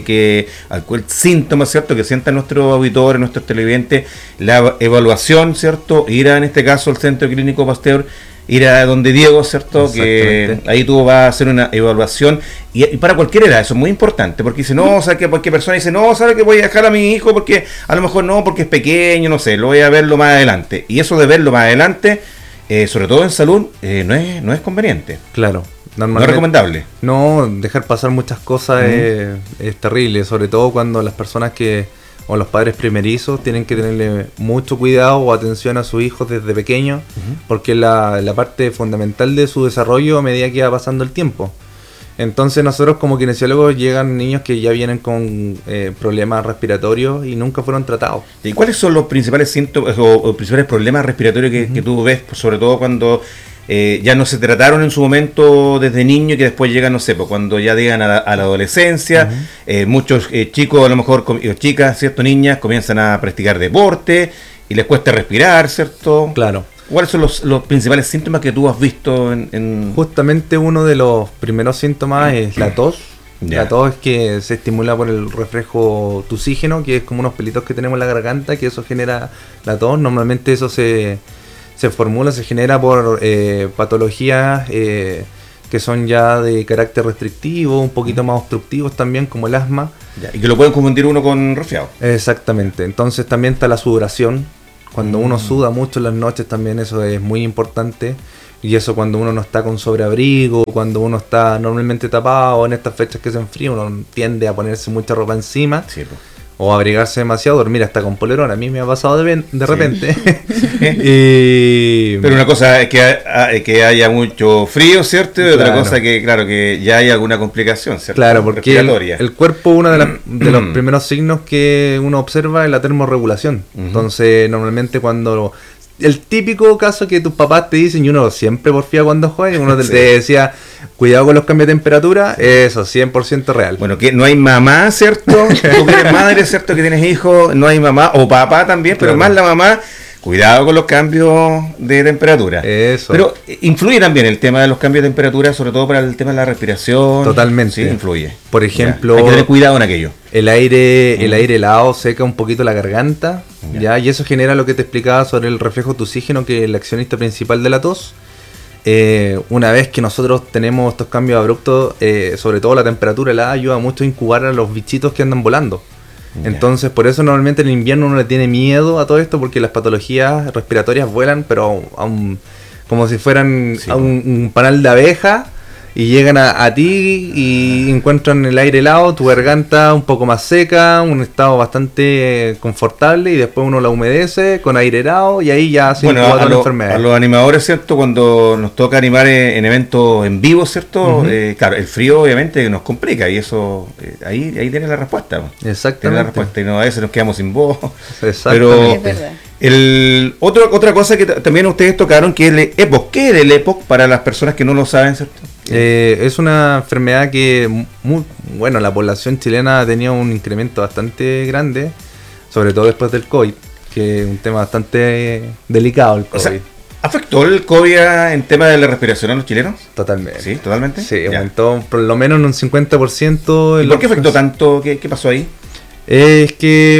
síntoma, ¿cierto? Que sientan nuestros auditores, nuestros televidentes, la evaluación, ¿cierto? Ir a, en este caso, al Centro Clínico Pasteur, ir a donde Diego, ¿cierto? Que ahí tú vas a hacer una evaluación y para cualquier edad, eso es muy importante, porque dice, no, o sea, que cualquier persona dice, no, sabe que voy a dejar a mi hijo porque a lo mejor no, porque es pequeño, no sé, lo voy a verlo más adelante. Y eso de verlo más adelante, sobre todo en salud, no es conveniente. Claro. No es recomendable. No, dejar pasar muchas cosas es terrible, sobre todo cuando las personas o los padres primerizos tienen que tenerle mucho cuidado o atención a sus hijos desde pequeños, porque es la parte fundamental de su desarrollo a medida que va pasando el tiempo. Entonces nosotros como kinesiólogos llegan niños que ya vienen con problemas respiratorios y nunca fueron tratados. ¿Y cuáles son los principales síntomas o principales problemas respiratorios que tú ves, sobre todo cuando ya no se trataron en su momento desde niño y que después llegan, no sé, pues cuando ya llegan a la adolescencia? Muchos chicos, a lo mejor chicas, ¿cierto? Niñas comienzan a practicar deporte y les cuesta respirar, ¿cierto? Claro. ¿Cuáles son los principales síntomas que tú has visto Justamente uno de los primeros síntomas es la tos. La tos es que se estimula por el reflejo tusígeno, que es como unos pelitos que tenemos en la garganta, que eso genera la tos. Normalmente eso se genera por patologías que son ya de carácter restrictivo, un poquito más obstructivos también, como el asma. Y que lo pueden confundir uno con resfriado. Exactamente. Entonces también está la sudoración. Cuando uno suda mucho en las noches también eso es muy importante. Y eso cuando uno no está con sobreabrigo, cuando uno está normalmente tapado, en estas fechas que se enfría, uno tiende a ponerse mucha ropa encima. Sí, pues. O abrigarse demasiado, dormir hasta con polerón. A mí me ha pasado de repente. Pero una cosa es que haya mucho frío, ¿cierto? Y otra cosa que, claro, que ya hay alguna complicación, ¿cierto? Claro, porque el cuerpo, uno de los primeros signos que uno observa es la termorregulación. Entonces, normalmente cuando... El típico caso que tus papás te dicen, y uno siempre porfía cuando juega, y uno te decía, cuidado con los cambios de temperatura, eso, 100% real. Bueno, que no hay mamá, ¿cierto? Tú que eres madre, ¿cierto? Que tienes hijos, no hay mamá, o papá también, pero más la mamá, cuidado con los cambios de temperatura. Eso. Pero influye también el tema de los cambios de temperatura, sobre todo para el tema de la respiración. Totalmente. Sí, influye. Por ejemplo, hay que tener cuidado en aquello. El aire helado seca un poquito la garganta, ¿ya? Y eso genera lo que te explicaba sobre el reflejo tusígeno, que es el accionista principal de la tos. Una vez que nosotros tenemos estos cambios abruptos, sobre todo la temperatura helada ayuda mucho a incubar a los bichitos que andan volando. Entonces, por eso normalmente en el invierno uno le tiene miedo a todo esto, porque las patologías respiratorias vuelan, pero como si fueran a un panal de abeja, y llegan a ti y encuentran el aire helado, tu garganta un poco más seca, un estado bastante confortable, y después uno la humedece con aire helado y ahí ya se incuba toda la enfermedad. A los animadores, ¿cierto? Cuando nos toca animar en eventos en vivo, ¿cierto? Claro, el frío obviamente nos complica y eso, ahí tiene la respuesta. Exactamente. Tiene la respuesta y no, a veces nos quedamos sin voz. Exactamente. Pero es verdad. Otra cosa que también ustedes tocaron, que es el EPOC. ¿Qué es el EPOC para las personas que no lo saben, ¿cierto? Es una enfermedad que la población chilena ha tenido un incremento bastante grande, sobre todo después del COVID, que es un tema bastante delicado el COVID. O sea, ¿afectó el COVID en tema de la respiración a los chilenos? Totalmente. ¿Sí? ¿Totalmente? Sí, aumentó por lo menos en un 50%. ¿Y por qué afectó tanto? ¿Qué pasó ahí? Es que,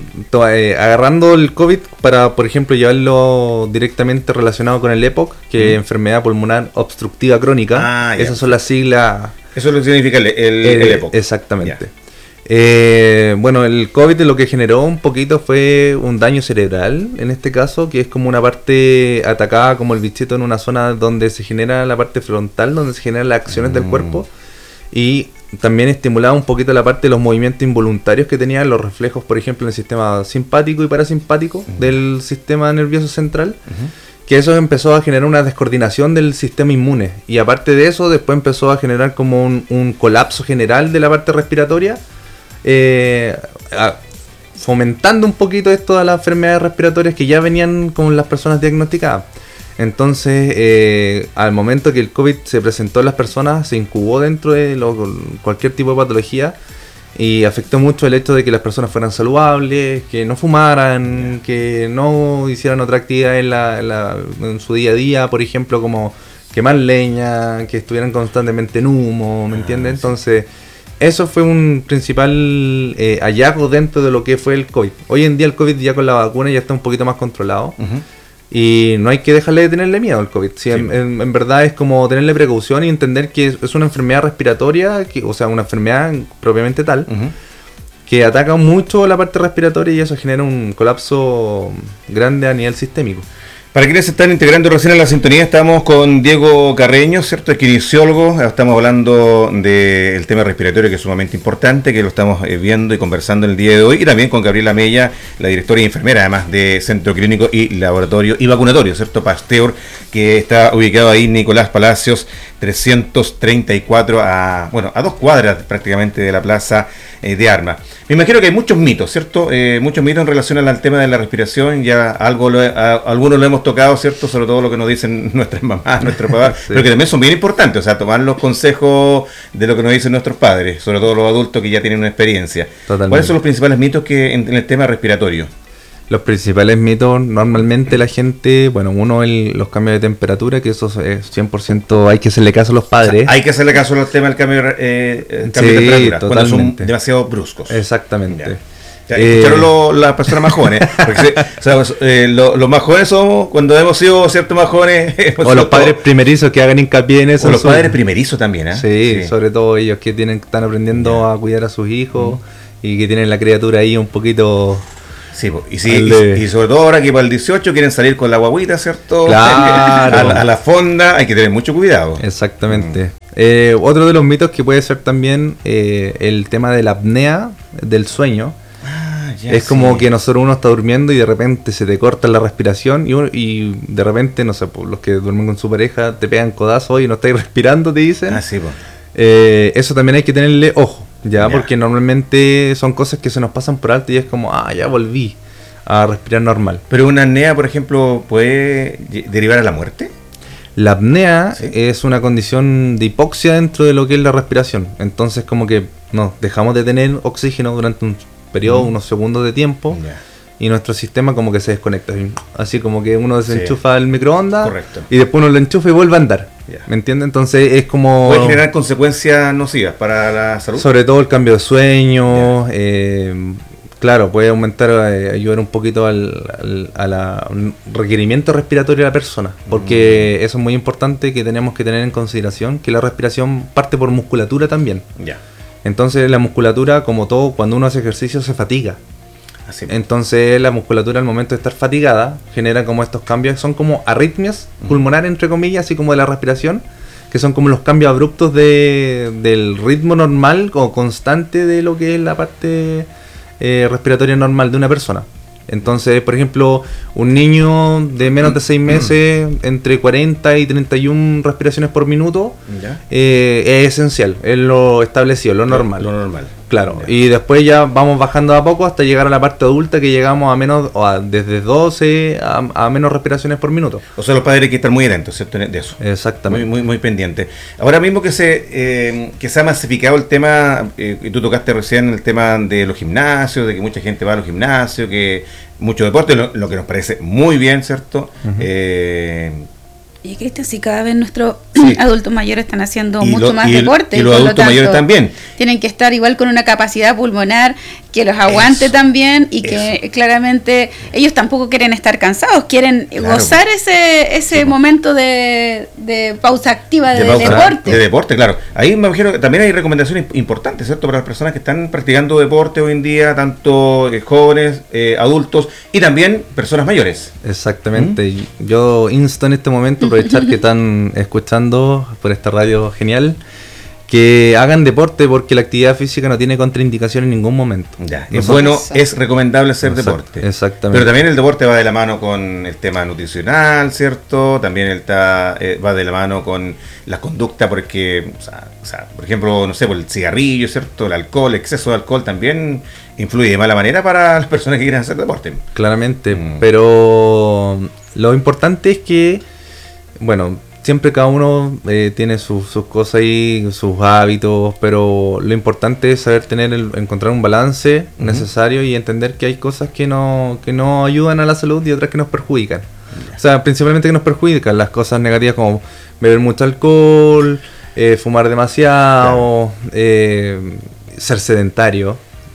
agarrando el COVID para, por ejemplo, llevarlo directamente relacionado con el EPOC, que es enfermedad pulmonar obstructiva crónica. Esas son las siglas. Eso es lo que significa el EPOC. Exactamente. El COVID lo que generó un poquito fue un daño cerebral, en este caso, que es como una parte atacada como el bichito en una zona donde se genera la parte frontal, donde se generan las acciones del cuerpo, y también estimulaba un poquito la parte de los movimientos involuntarios que tenían los reflejos, por ejemplo, en el sistema simpático y parasimpático del sistema nervioso central, que eso empezó a generar una descoordinación del sistema inmune, y aparte de eso después empezó a generar como un colapso general de la parte respiratoria, fomentando un poquito esto a las enfermedades respiratorias que ya venían con las personas diagnosticadas. Entonces, al momento que el COVID se presentó en las personas, se incubó dentro de cualquier tipo de patología, y afectó mucho el hecho de que las personas fueran saludables, que no fumaran, que no hicieran otra actividad en su día a día, por ejemplo, como quemar leña, que estuvieran constantemente en humo, ¿me entiendes? Entonces, eso fue un principal hallazgo dentro de lo que fue el COVID. Hoy en día el COVID ya con la vacuna ya está un poquito más controlado. Y no hay que dejarle de tenerle miedo al COVID. Sí, en verdad es como tenerle precaución y entender que es una enfermedad respiratoria, o sea, una enfermedad propiamente tal, que ataca mucho la parte respiratoria y eso genera un colapso grande a nivel sistémico. Para quienes se están integrando recién en la sintonía, estamos con Diego Carreño, ¿cierto? Es kinesiólogo. Estamos hablando del tema respiratorio, que es sumamente importante, que lo estamos viendo y conversando el día de hoy. Y también con Gabriela Mella, la directora y enfermera, además de Centro Clínico y Laboratorio y Vacunatorio, ¿cierto? Pasteur, que está ubicado ahí, Nicolás Palacios, 334, a 2 cuadras prácticamente de la Plaza de Armas. Me imagino que hay muchos mitos, ¿cierto? Muchos mitos en relación al tema de la respiración. Ya algunos lo hemos tocado, ¿cierto? Sobre todo lo que nos dicen nuestras mamás, nuestros papás, pero que también son bien importantes, o sea, tomar los consejos de lo que nos dicen nuestros padres, sobre todo los adultos que ya tienen una experiencia. Totalmente. ¿Cuáles son los principales mitos que en el tema respiratorio? Los principales mitos, normalmente la gente, uno, los cambios de temperatura, que eso es 100%, hay que hacerle caso a los padres. O sea, hay que hacerle caso al tema del cambio de temperatura, cuando son demasiado bruscos. Exactamente. Escucharon las personas más jóvenes. Porque, los más jóvenes somos cuando hemos sido ciertos más jóvenes. O los padres primerizos que hagan hincapié en eso. O los padres primerizos también, ¿eh? Sí, sobre todo ellos que están aprendiendo a cuidar a sus hijos y que tienen la criatura ahí un poquito... Sí, y sobre todo ahora que para el 18 quieren salir con la guaguita, ¿cierto? Claro. a la fonda, hay que tener mucho cuidado. Exactamente. Otro de los mitos que puede ser también el tema de la apnea del sueño. Es como que uno está durmiendo y de repente se te corta la respiración y de repente, no sé, los que duermen con su pareja te pegan codazo y no estáis respirando, te dicen. Eso también hay que tenerle ojo. Ya, porque normalmente son cosas que se nos pasan por alto y es como, ya volví a respirar normal. Pero una apnea, por ejemplo, ¿puede derivar a la muerte? La apnea es una condición de hipoxia dentro de lo que es la respiración. Entonces como que dejamos de tener oxígeno durante un periodo, unos segundos de tiempo, y nuestro sistema como que se desconecta. Así como que uno desenchufa el microondas y después uno lo enchufa y vuelve a andar. ¿Me entiendes? Entonces es como... ¿Puede generar consecuencias nocivas para la salud? Sobre todo el cambio de sueño, claro, puede aumentar, ayudar un poquito al requerimiento respiratorio de la persona, porque eso es muy importante, que tenemos que tener en consideración que la respiración parte por musculatura también. Entonces la musculatura, como todo, cuando uno hace ejercicio se fatiga. Entonces la musculatura al momento de estar fatigada genera como estos cambios, son como arritmias pulmonares entre comillas, así como de la respiración, que son como los cambios abruptos del ritmo normal o constante de lo que es la parte respiratoria normal de una persona. Entonces, por ejemplo, un niño de menos de 6 meses, entre 40 y 31 respiraciones por minuto, es esencial, es lo establecido, lo normal. Lo normal. Claro, y después ya vamos bajando a poco hasta llegar a la parte adulta, que llegamos a menos, desde 12 a menos respiraciones por minuto. O sea, los padres hay que estar muy atentos, ¿cierto? De eso. Exactamente. Muy pendiente. Ahora mismo que se ha masificado el tema, y tú tocaste recién el tema de los gimnasios, de que mucha gente va a los gimnasios, que mucho deporte, lo que nos parece muy bien, ¿cierto? Y Cristian, si cada vez nuestros adultos mayores están haciendo mucho más deporte. Y los adultos mayores también. Tienen que estar igual con una capacidad pulmonar que los aguante también, y que claramente ellos tampoco quieren estar cansados, quieren gozar ese momento de pausa activa de deporte. De deporte, claro. Ahí me imagino que también hay recomendaciones importantes, ¿cierto? Para las personas que están practicando deporte hoy en día, tanto jóvenes, adultos y también personas mayores. Exactamente. Yo insto en este momento, aprovechar que están escuchando por esta radio genial, que hagan deporte, porque la actividad física no tiene contraindicación en ningún momento. Es recomendable hacer deporte. Exactamente. Pero también el deporte va de la mano con el tema nutricional, ¿cierto? También va de la mano con la conducta, porque, por ejemplo, no sé, por el cigarrillo, ¿cierto? El alcohol, exceso de alcohol también influye de mala manera para las personas que quieren hacer deporte. Claramente, pero lo importante es que, siempre cada uno tiene sus cosas ahí, sus hábitos, pero lo importante es saber encontrar un balance necesario y entender que hay cosas que no ayudan a la salud y otras que nos perjudican. O sea, principalmente que nos perjudican las cosas negativas, como beber mucho alcohol, fumar demasiado, ser sedentario.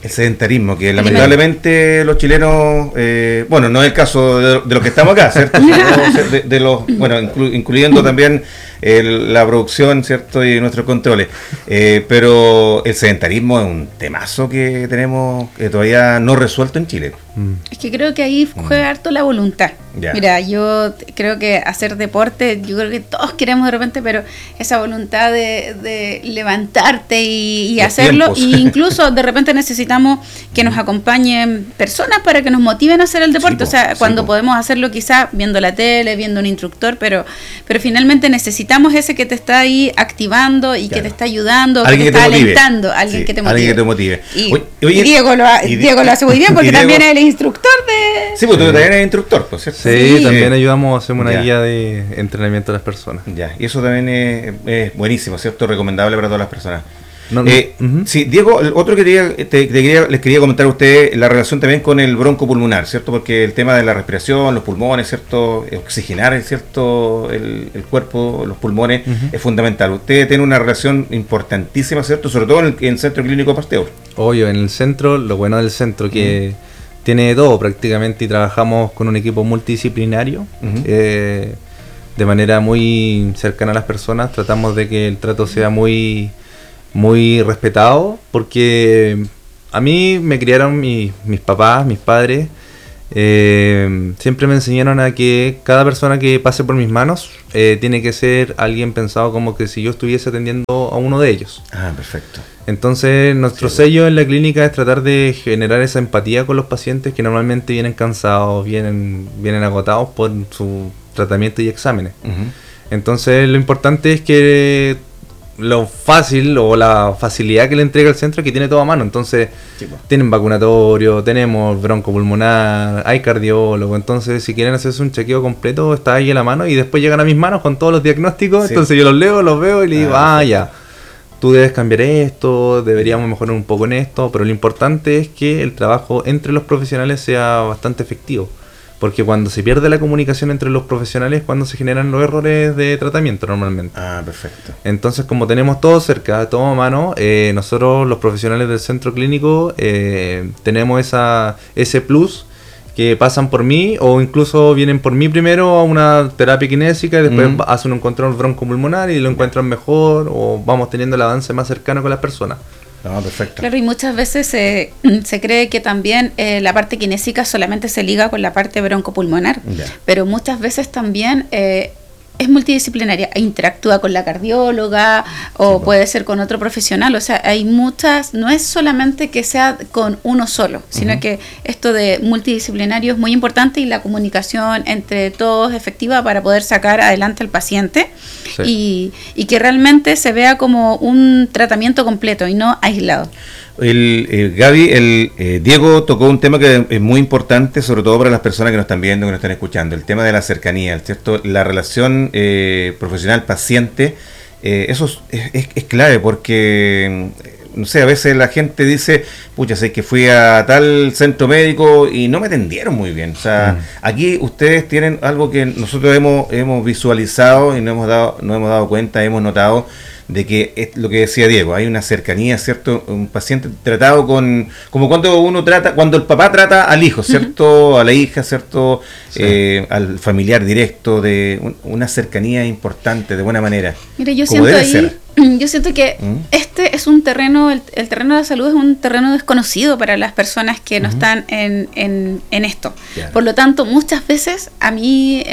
El sedentarismo, que lamentablemente los chilenos, bueno, no es el caso de los que estamos acá, ¿cierto? de los, bueno, incluyendo también la producción, ¿cierto? Y nuestros controles. Pero el sedentarismo es un temazo que tenemos todavía no resuelto en Chile. Es que creo que ahí juega harto la voluntad. Ya. Mira, yo creo que hacer deporte, yo creo que todos queremos de repente, pero esa voluntad de levantarte y hacerlo, e incluso de repente necesitamos que nos acompañen personas para que nos motiven a hacer el deporte. Cuando podemos hacerlo quizás viendo la tele, viendo un instructor, pero finalmente necesitamos ese que te está ahí activando y que te está ayudando, que te está alentando, alguien que te motive. Alguien que te motive. Y Diego lo hace muy bien porque también es el instructor de... Sí, porque tú también eres instructor, pues, ¿cierto? Sí, también ayudamos, hacemos una guía de entrenamiento a las personas. Ya, y eso también es buenísimo, ¿cierto? Recomendable para todas las personas. Sí, Diego, otro que les quería comentar a ustedes, la relación también con el broncopulmonar, ¿cierto? Porque el tema de la respiración, los pulmones, ¿cierto? Oxigenar, ¿cierto? El cuerpo, los pulmones, es fundamental. Usted tiene una relación importantísima, ¿cierto? Sobre todo en el Centro Clínico Pasteur. Obvio, en el centro, lo bueno del centro que tiene todo prácticamente, y trabajamos con un equipo multidisciplinario, de manera muy cercana a las personas. Tratamos de que el trato sea muy respetado, porque a mí me criaron mis papás, mis padres, siempre me enseñaron a que cada persona que pase por mis manos tiene que ser alguien pensado como que si yo estuviese atendiendo a uno de ellos. Ah, perfecto. Entonces nuestro sello en la clínica es tratar de generar esa empatía con los pacientes que normalmente vienen cansados, vienen agotados por su tratamiento y exámenes. Entonces lo importante es que lo fácil o la facilidad que le entrega el centro es que tiene todo a mano. Entonces tienen vacunatorio, tenemos broncopulmonar, hay cardiólogo. Entonces si quieren hacerse un chequeo completo, está ahí en la mano, y después llegan a mis manos con todos los diagnósticos. Entonces yo los leo, los veo y le digo, ya, tú debes cambiar esto, deberíamos mejorar un poco en esto. Pero lo importante es que el trabajo entre los profesionales sea bastante efectivo, porque cuando se pierde la comunicación entre los profesionales es cuando se generan los errores de tratamiento normalmente. Ah, perfecto. Entonces, como tenemos todo cerca, todo a mano, nosotros los profesionales del centro clínico tenemos ese plus, que pasan por mí o incluso vienen por mí primero a una terapia kinésica y después hacen un control broncopulmonar y lo encuentran mejor, o vamos teniendo el avance más cercano con las personas. No, perfecto. Claro, y muchas veces se cree que también la parte kinésica solamente se liga con la parte broncopulmonar, pero muchas veces también es multidisciplinaria, interactúa con la cardióloga o puede ser con otro profesional. O sea, hay muchas, no es solamente que sea con uno solo, sino que esto de multidisciplinario es muy importante, y la comunicación entre todos es efectiva para poder sacar adelante al paciente y que realmente se vea como un tratamiento completo y no aislado. Gaby, Diego tocó un tema que es muy importante, sobre todo para las personas que nos están viendo, que nos están escuchando, el tema de la cercanía, ¿cierto? La relación profesional-paciente, eso es clave, porque no sé, a veces la gente dice, pucha, sé que fui a tal centro médico y no me atendieron muy bien. O sea, aquí ustedes tienen algo que nosotros hemos visualizado y nos hemos dado cuenta, hemos notado, de que es lo que decía Diego, hay una cercanía, ¿cierto? Un paciente tratado como cuando el papá trata al hijo, ¿cierto? A la hija, ¿cierto? Al familiar directo, de una cercanía importante, de buena manera. Mire, yo siento que este es un terreno, el terreno de la salud es un terreno desconocido para las personas que no están en esto. Claro. Por lo tanto, muchas veces a mí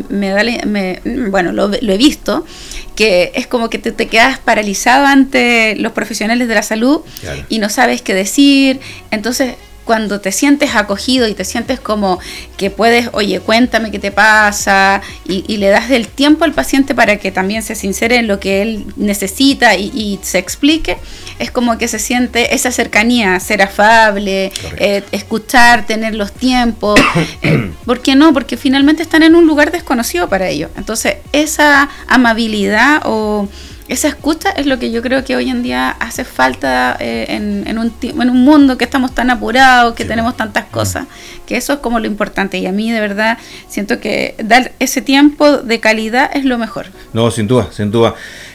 lo he visto, que es como que te quedas paralizado ante los profesionales de la salud y no sabes qué decir. Entonces, cuando te sientes acogido y te sientes como que puedes, oye, cuéntame qué te pasa, y le das el tiempo al paciente para que también se sincere en lo que él necesita y se explique, es como que se siente esa cercanía, ser afable, escuchar, tener los tiempos. ¿Por qué no? Porque finalmente están en un lugar desconocido para ellos. Entonces, esa amabilidad o esa escucha es lo que yo creo que hoy en día hace falta en un mundo que estamos tan apurados, que tenemos tantas cosas, que eso es como lo importante. Y a mí de verdad siento que dar ese tiempo de calidad es lo mejor. No, sin duda, sin duda.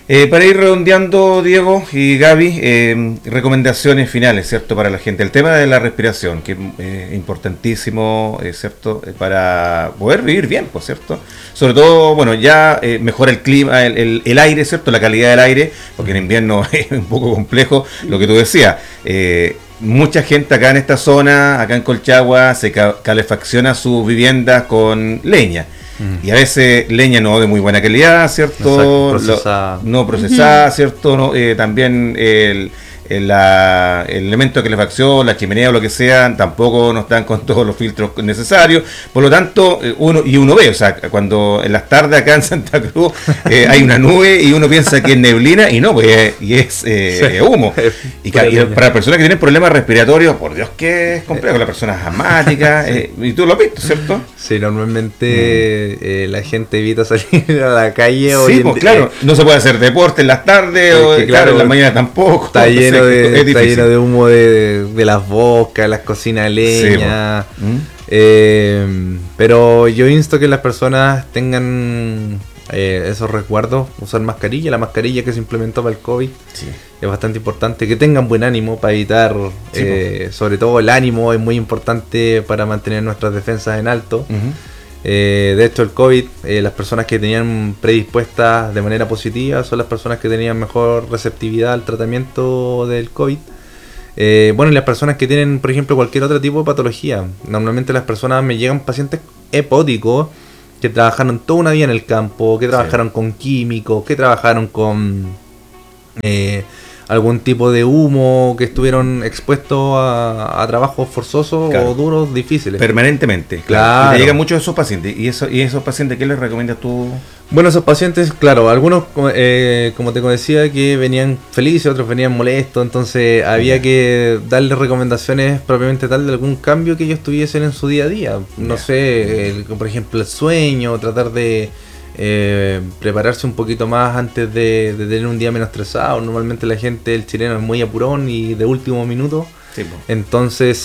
Para ir redondeando, Diego y Gaby, recomendaciones finales, ¿cierto? Para la gente. El tema de la respiración, que es importantísimo, ¿cierto? Para poder vivir bien, pues, ¿cierto? Sobre todo, bueno, ya mejora el clima, el aire, ¿cierto? La calidad del aire, porque en invierno es un poco complejo, lo que tú decías. Mucha gente acá en esta zona, acá en Colchagua, se calefacciona sus viviendas con leña. Y a veces leña no de muy buena calidad, ¿cierto? Procesada. No procesada, ¿cierto? No, también el elemento de calefacción, la chimenea o lo que sea, tampoco no están con todos los filtros necesarios. Por lo tanto, uno ve, o sea, cuando en las tardes acá en Santa Cruz hay una nube y uno piensa que es neblina y no, pues es humo. Y para personas que tienen problemas respiratorios, por Dios que es complejo, las personas asmáticas, y tú lo has visto, ¿cierto? Sí, normalmente la gente evita salir a la calle. Sí, pues claro, no se puede hacer deporte en las tardes, o claro, en la mañana tampoco. Está lleno de humo de las bocas, las cocinas de leña. Sí, pero yo insto que las personas tengan esos resguardos, usar mascarilla. La mascarilla que se implementó para el COVID es bastante importante. Que tengan buen ánimo para evitar, sobre todo el ánimo es muy importante para mantener nuestras defensas en alto. De hecho, el COVID, las personas que tenían predispuestas de manera positiva son las personas que tenían mejor receptividad al tratamiento del COVID. Bueno, y las personas que tienen, por ejemplo, cualquier otro tipo de patología. Normalmente las personas me llegan pacientes hepáticos que trabajaron toda una vida en el campo, que trabajaron con químicos, que trabajaron con algún tipo de humo, que estuvieron expuestos a trabajos forzosos o duros, difíciles. Permanentemente, claro. Y te llegan muchos de esos pacientes. ¿Y esos pacientes qué les recomiendas tú? Bueno, esos pacientes, claro, algunos, como te decía, que venían felices, otros venían molestos, entonces había que darles recomendaciones propiamente tal de algún cambio que ellos tuviesen en su día a día. No sé, por ejemplo, el sueño, tratar de prepararse un poquito más antes de tener un día menos estresado. Normalmente la gente, el chileno es muy apurón y de último minuto. Sí, entonces,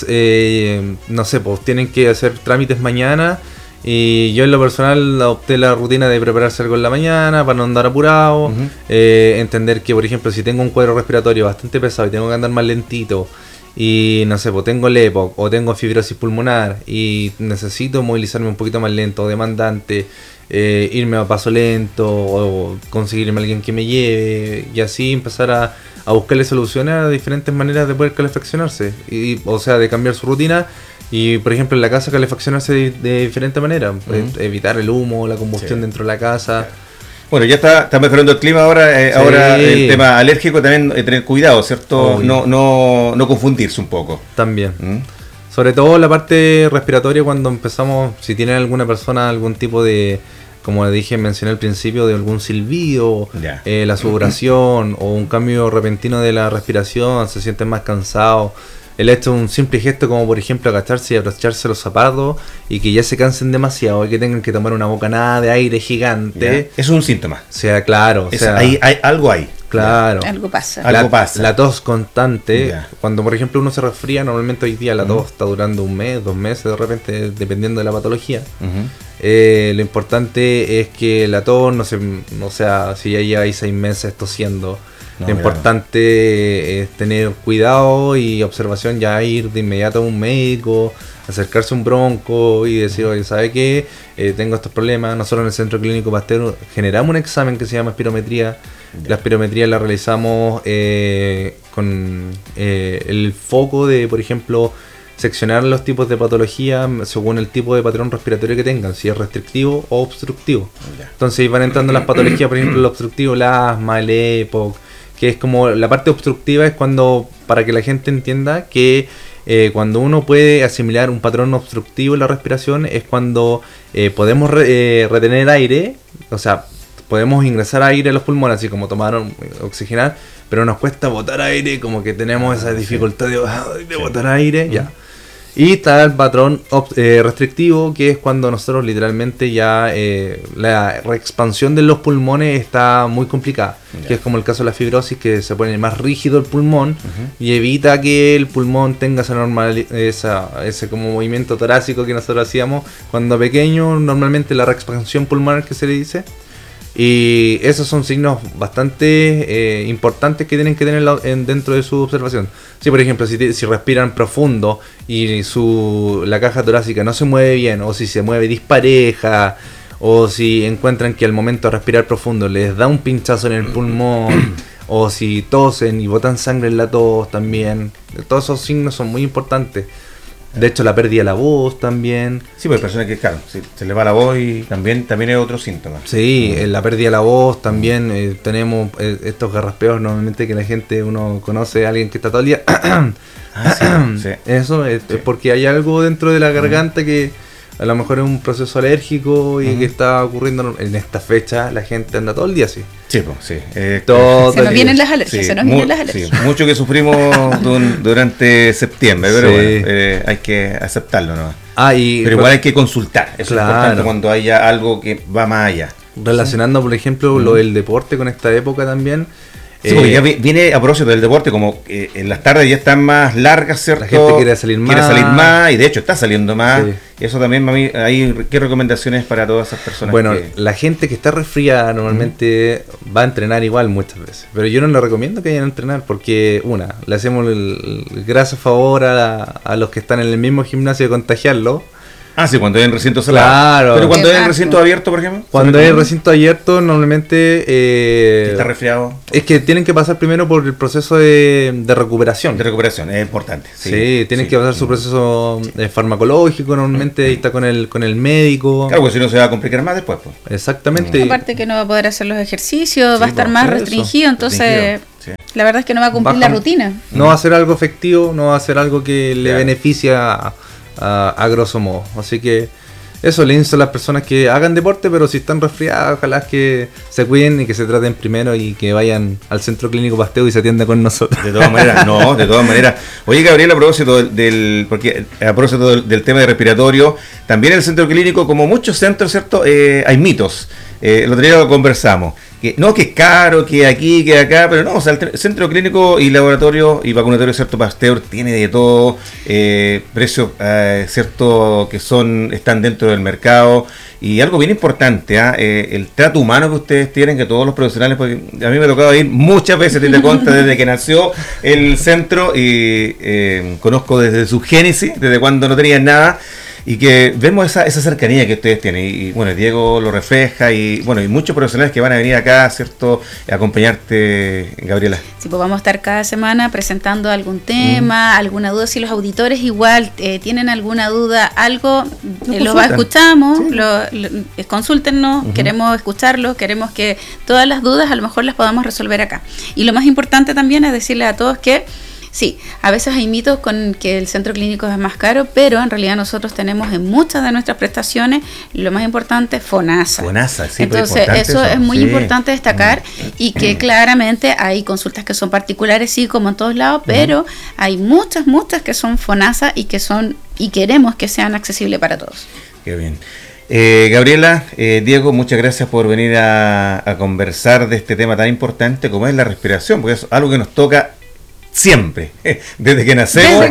no sé, pues tienen que hacer trámites mañana. Y yo en lo personal adopté la rutina de prepararse algo en la mañana para no andar apurado. Entender que, por ejemplo, si tengo un cuadro respiratorio bastante pesado y tengo que andar más lentito, y no sé, pues tengo LEPOC o tengo fibrosis pulmonar y necesito movilizarme un poquito más lento o demandante, irme a paso lento o conseguirme a alguien que me lleve, y así empezar a buscarle soluciones a diferentes maneras de poder calefaccionarse, o sea, de cambiar su rutina. Y por ejemplo en la casa calefaccionarse de diferente manera, evitar el humo, la combustión dentro de la casa. Bueno, ya está mejorando el clima ahora, ahora el tema alérgico también tener cuidado, ¿cierto? No confundirse un poco. También. Sobre todo la parte respiratoria, cuando empezamos, si tiene alguna persona algún tipo de, como dije, mencioné al principio, de algún silbido, la sudoración o un cambio repentino de la respiración, se sienten más cansados. El hecho de un simple gesto como por ejemplo agacharse y abrocharse los zapatos y que ya se cansen demasiado y que tengan que tomar una bocanada de aire gigante. Es un síntoma. O sea, claro. O sea, hay algo ahí. Claro. Algo pasa. La tos constante. Cuando por ejemplo uno se resfría, normalmente hoy día la tos está durando un mes, 2 meses de repente, dependiendo de la patología. Lo importante es que la tos, no sea, si ya lleváis 6 meses tosiendo. Lo importante es tener cuidado y observación, ya ir de inmediato a un médico, acercarse a un bronco y decir, oye, ¿sabe qué? Tengo estos problemas. Nosotros en el Centro Clínico Pasteur generamos un examen que se llama espirometría. La espirometría la realizamos con el foco de, por ejemplo, seccionar los tipos de patología según el tipo de patrón respiratorio que tengan, si es restrictivo o obstructivo. Entonces van entrando las patologías, por ejemplo, el obstructivo, el asma, el EPOC, que es como la parte obstructiva, es cuando, para que la gente entienda que cuando uno puede asimilar un patrón obstructivo en la respiración, es cuando podemos retener aire, o sea, podemos ingresar aire a los pulmones, así como tomar oxigenar, pero nos cuesta botar aire, como que tenemos esa dificultad de botar aire, Y está el patrón restrictivo, que es cuando nosotros literalmente ya la reexpansión de los pulmones está muy complicada, que es como el caso de la fibrosis, que se pone más rígido el pulmón y evita que el pulmón tenga ese como movimiento torácico que nosotros hacíamos cuando pequeño, normalmente la reexpansión pulmonar que se le dice. Y esos son signos bastante importantes que tienen que tener dentro de su observación. Si por ejemplo, si respiran profundo y la caja torácica no se mueve bien, o si se mueve dispareja, o si encuentran que al momento de respirar profundo les da un pinchazo en el pulmón, o si tosen y botan sangre en la tos también. Todos esos signos son muy importantes. De hecho, la pérdida de la voz también. Sí, porque hay personas que, claro, se le va la voz y también es otro síntoma. Sí, la pérdida de la voz también. Tenemos estos garraspeos normalmente que la gente, uno conoce a alguien que está todo el día. Sí. Eso es porque hay algo dentro de la garganta que a lo mejor es un proceso alérgico y que está ocurriendo en esta fecha. La gente anda todo el día así. Sí, pues, sí. Se nos vienen las alergias, Sí, mucho que sufrimos durante septiembre, pero bueno, hay que aceptarlo, ¿no? Pero igual hay que consultar. Eso es importante cuando haya algo que va más allá. Relacionando, por ejemplo, lo del deporte con esta época también. Sí, porque ya viene a propósito del deporte, como en las tardes ya están más largas, ¿cierto? La gente quiere salir más y de hecho está saliendo más. Sí. Eso también, mami, ¿qué recomendaciones para todas esas personas? Bueno, la gente que está resfriada normalmente va a entrenar igual muchas veces, pero yo no le recomiendo que vayan a entrenar porque, le hacemos el graso favor a los que están en el mismo gimnasio de contagiarlo. Ah, sí, cuando hay en recinto cerrado. Claro. Pero cuando hay en recinto abierto, por ejemplo. Cuando hay en recinto abierto, normalmente... ¿Está resfriado? Es que tienen que pasar primero por el proceso de recuperación. De recuperación, es importante. Sí, tienen que pasar su proceso farmacológico, normalmente está con el médico. Claro, porque si no se va a complicar más después. Pues. Exactamente. Aparte que no va a poder hacer los ejercicios, va a estar más restringido, entonces... La verdad es que no va a cumplir la rutina. No va a ser algo efectivo, no va a ser algo que le beneficia a grosso modo. Así que eso, le insto a las personas que hagan deporte, pero si están resfriadas, ojalá que se cuiden y que se traten primero y que vayan al Centro Clínico Pasteur y se atiendan con nosotros. De todas maneras. Oye, Gabriel, a propósito del tema de respiratorio, también en el Centro Clínico, como muchos centros, ¿cierto? Hay mitos. El otro día lo conversamos. Que es caro, que aquí, que acá, pero no, o sea, el Centro Clínico y Laboratorio y Vacunatorio, ¿cierto? Pasteur tiene de todo, precios, ¿cierto? Que están dentro del mercado. Y algo bien importante, el trato humano que ustedes tienen, que todos los profesionales, porque a mí me ha tocado ir muchas veces, te cuenta, desde que nació el centro y conozco desde su génesis, desde cuando no tenían nada. Y que vemos esa cercanía que ustedes tienen. Y bueno, Diego lo refleja. Y bueno, y muchos profesionales que van a venir acá, ¿cierto? A acompañarte, Gabriela. Sí, pues vamos a estar cada semana presentando algún tema, alguna duda. Si los auditores igual tienen alguna duda, algo, los escuchamos, consúltennos, queremos escucharlos, queremos que todas las dudas a lo mejor las podamos resolver acá. Y lo más importante también es decirles a todos que sí, a veces hay mitos con que el centro clínico es más caro, pero en realidad nosotros tenemos en muchas de nuestras prestaciones, lo más importante, FONASA. FONASA, sí. Entonces eso es muy importante destacar y que claramente hay consultas que son particulares, sí, como en todos lados, pero hay muchas que son FONASA y queremos que sean accesibles para todos. Qué bien. Gabriela, Diego, muchas gracias por venir a conversar de este tema tan importante como es la respiración, porque es algo que nos toca siempre, desde que nacemos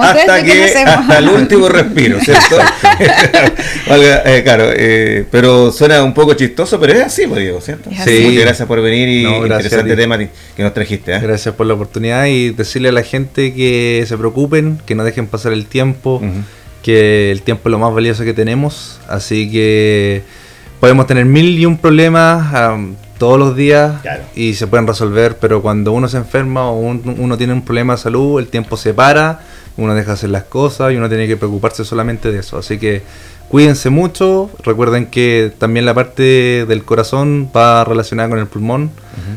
hasta el último respiro, ¿cierto? Claro, pero suena un poco chistoso, pero es así, pues, Diego, ¿cierto? Sí. Muchas gracias por venir y interesante tema que nos trajiste. Gracias por la oportunidad y decirle a la gente que se preocupen, que no dejen pasar el tiempo, que el tiempo es lo más valioso que tenemos, así que podemos tener 1001 problemas todos los días y se pueden resolver, pero cuando uno se enferma o uno tiene un problema de salud, el tiempo se para, uno deja de hacer las cosas y uno tiene que preocuparse solamente de eso. Así que cuídense mucho, recuerden que también la parte del corazón va relacionada con el pulmón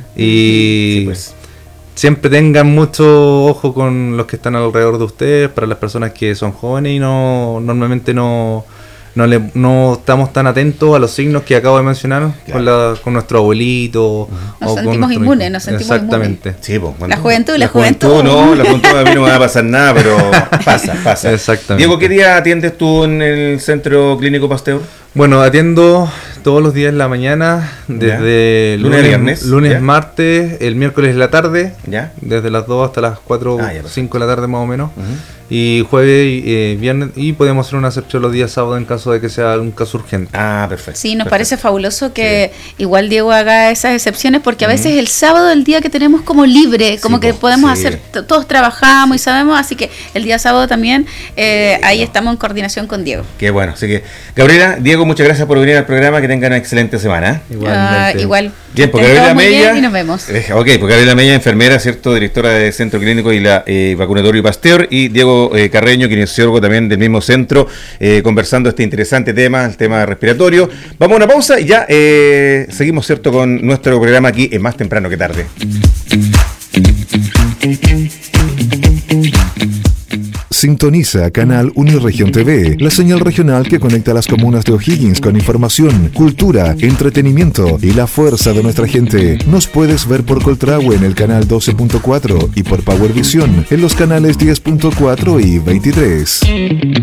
y sí, pues, siempre tengan mucho ojo con los que están alrededor de ustedes, para las personas que son jóvenes y normalmente no estamos tan atentos a los signos que acabo de mencionar con nuestro abuelito. Nos sentimos inmunes, Exactamente. Sí, pues, la juventud. La juventud a mí no me va a pasar nada, pero pasa. Exactamente. Diego, ¿qué día atiendes tú en el Centro Clínico Pasteur? Bueno, atiendo todos los días en la mañana, desde lunes, martes, el miércoles en la tarde, desde las 2 hasta las 4 o 5 de la tarde más o menos. y jueves, viernes, y podemos hacer una excepción los días sábados en caso de que sea un caso urgente. Ah, perfecto. Sí, nos parece fabuloso que igual Diego haga esas excepciones, porque a veces el sábado es el día que tenemos como libre, como que podemos hacer, todos trabajamos y sabemos, así que el día sábado también ahí estamos en coordinación con Diego. Qué bueno, así que Gabriela, Diego, muchas gracias por venir al programa, que tengan una excelente semana. Igual. Bien, porque Gabriela Mella, y nos vemos. porque Gabriela Mella, enfermera, cierto, directora del Centro Clínico y la Vacunatorio Pasteur, y Diego Carreño, kinesiólogo también del mismo centro, conversando este interesante tema, el tema respiratorio. Vamos a una pausa y ya seguimos, cierto, con nuestro programa aquí en Más Temprano que Tarde. Sintoniza Canal Uniregión TV, la señal regional que conecta las comunas de O'Higgins con información, cultura, entretenimiento y la fuerza de nuestra gente. Nos puedes ver por Coltrahue en el canal 12.4 y por Power Vision en los canales 10.4 y 23.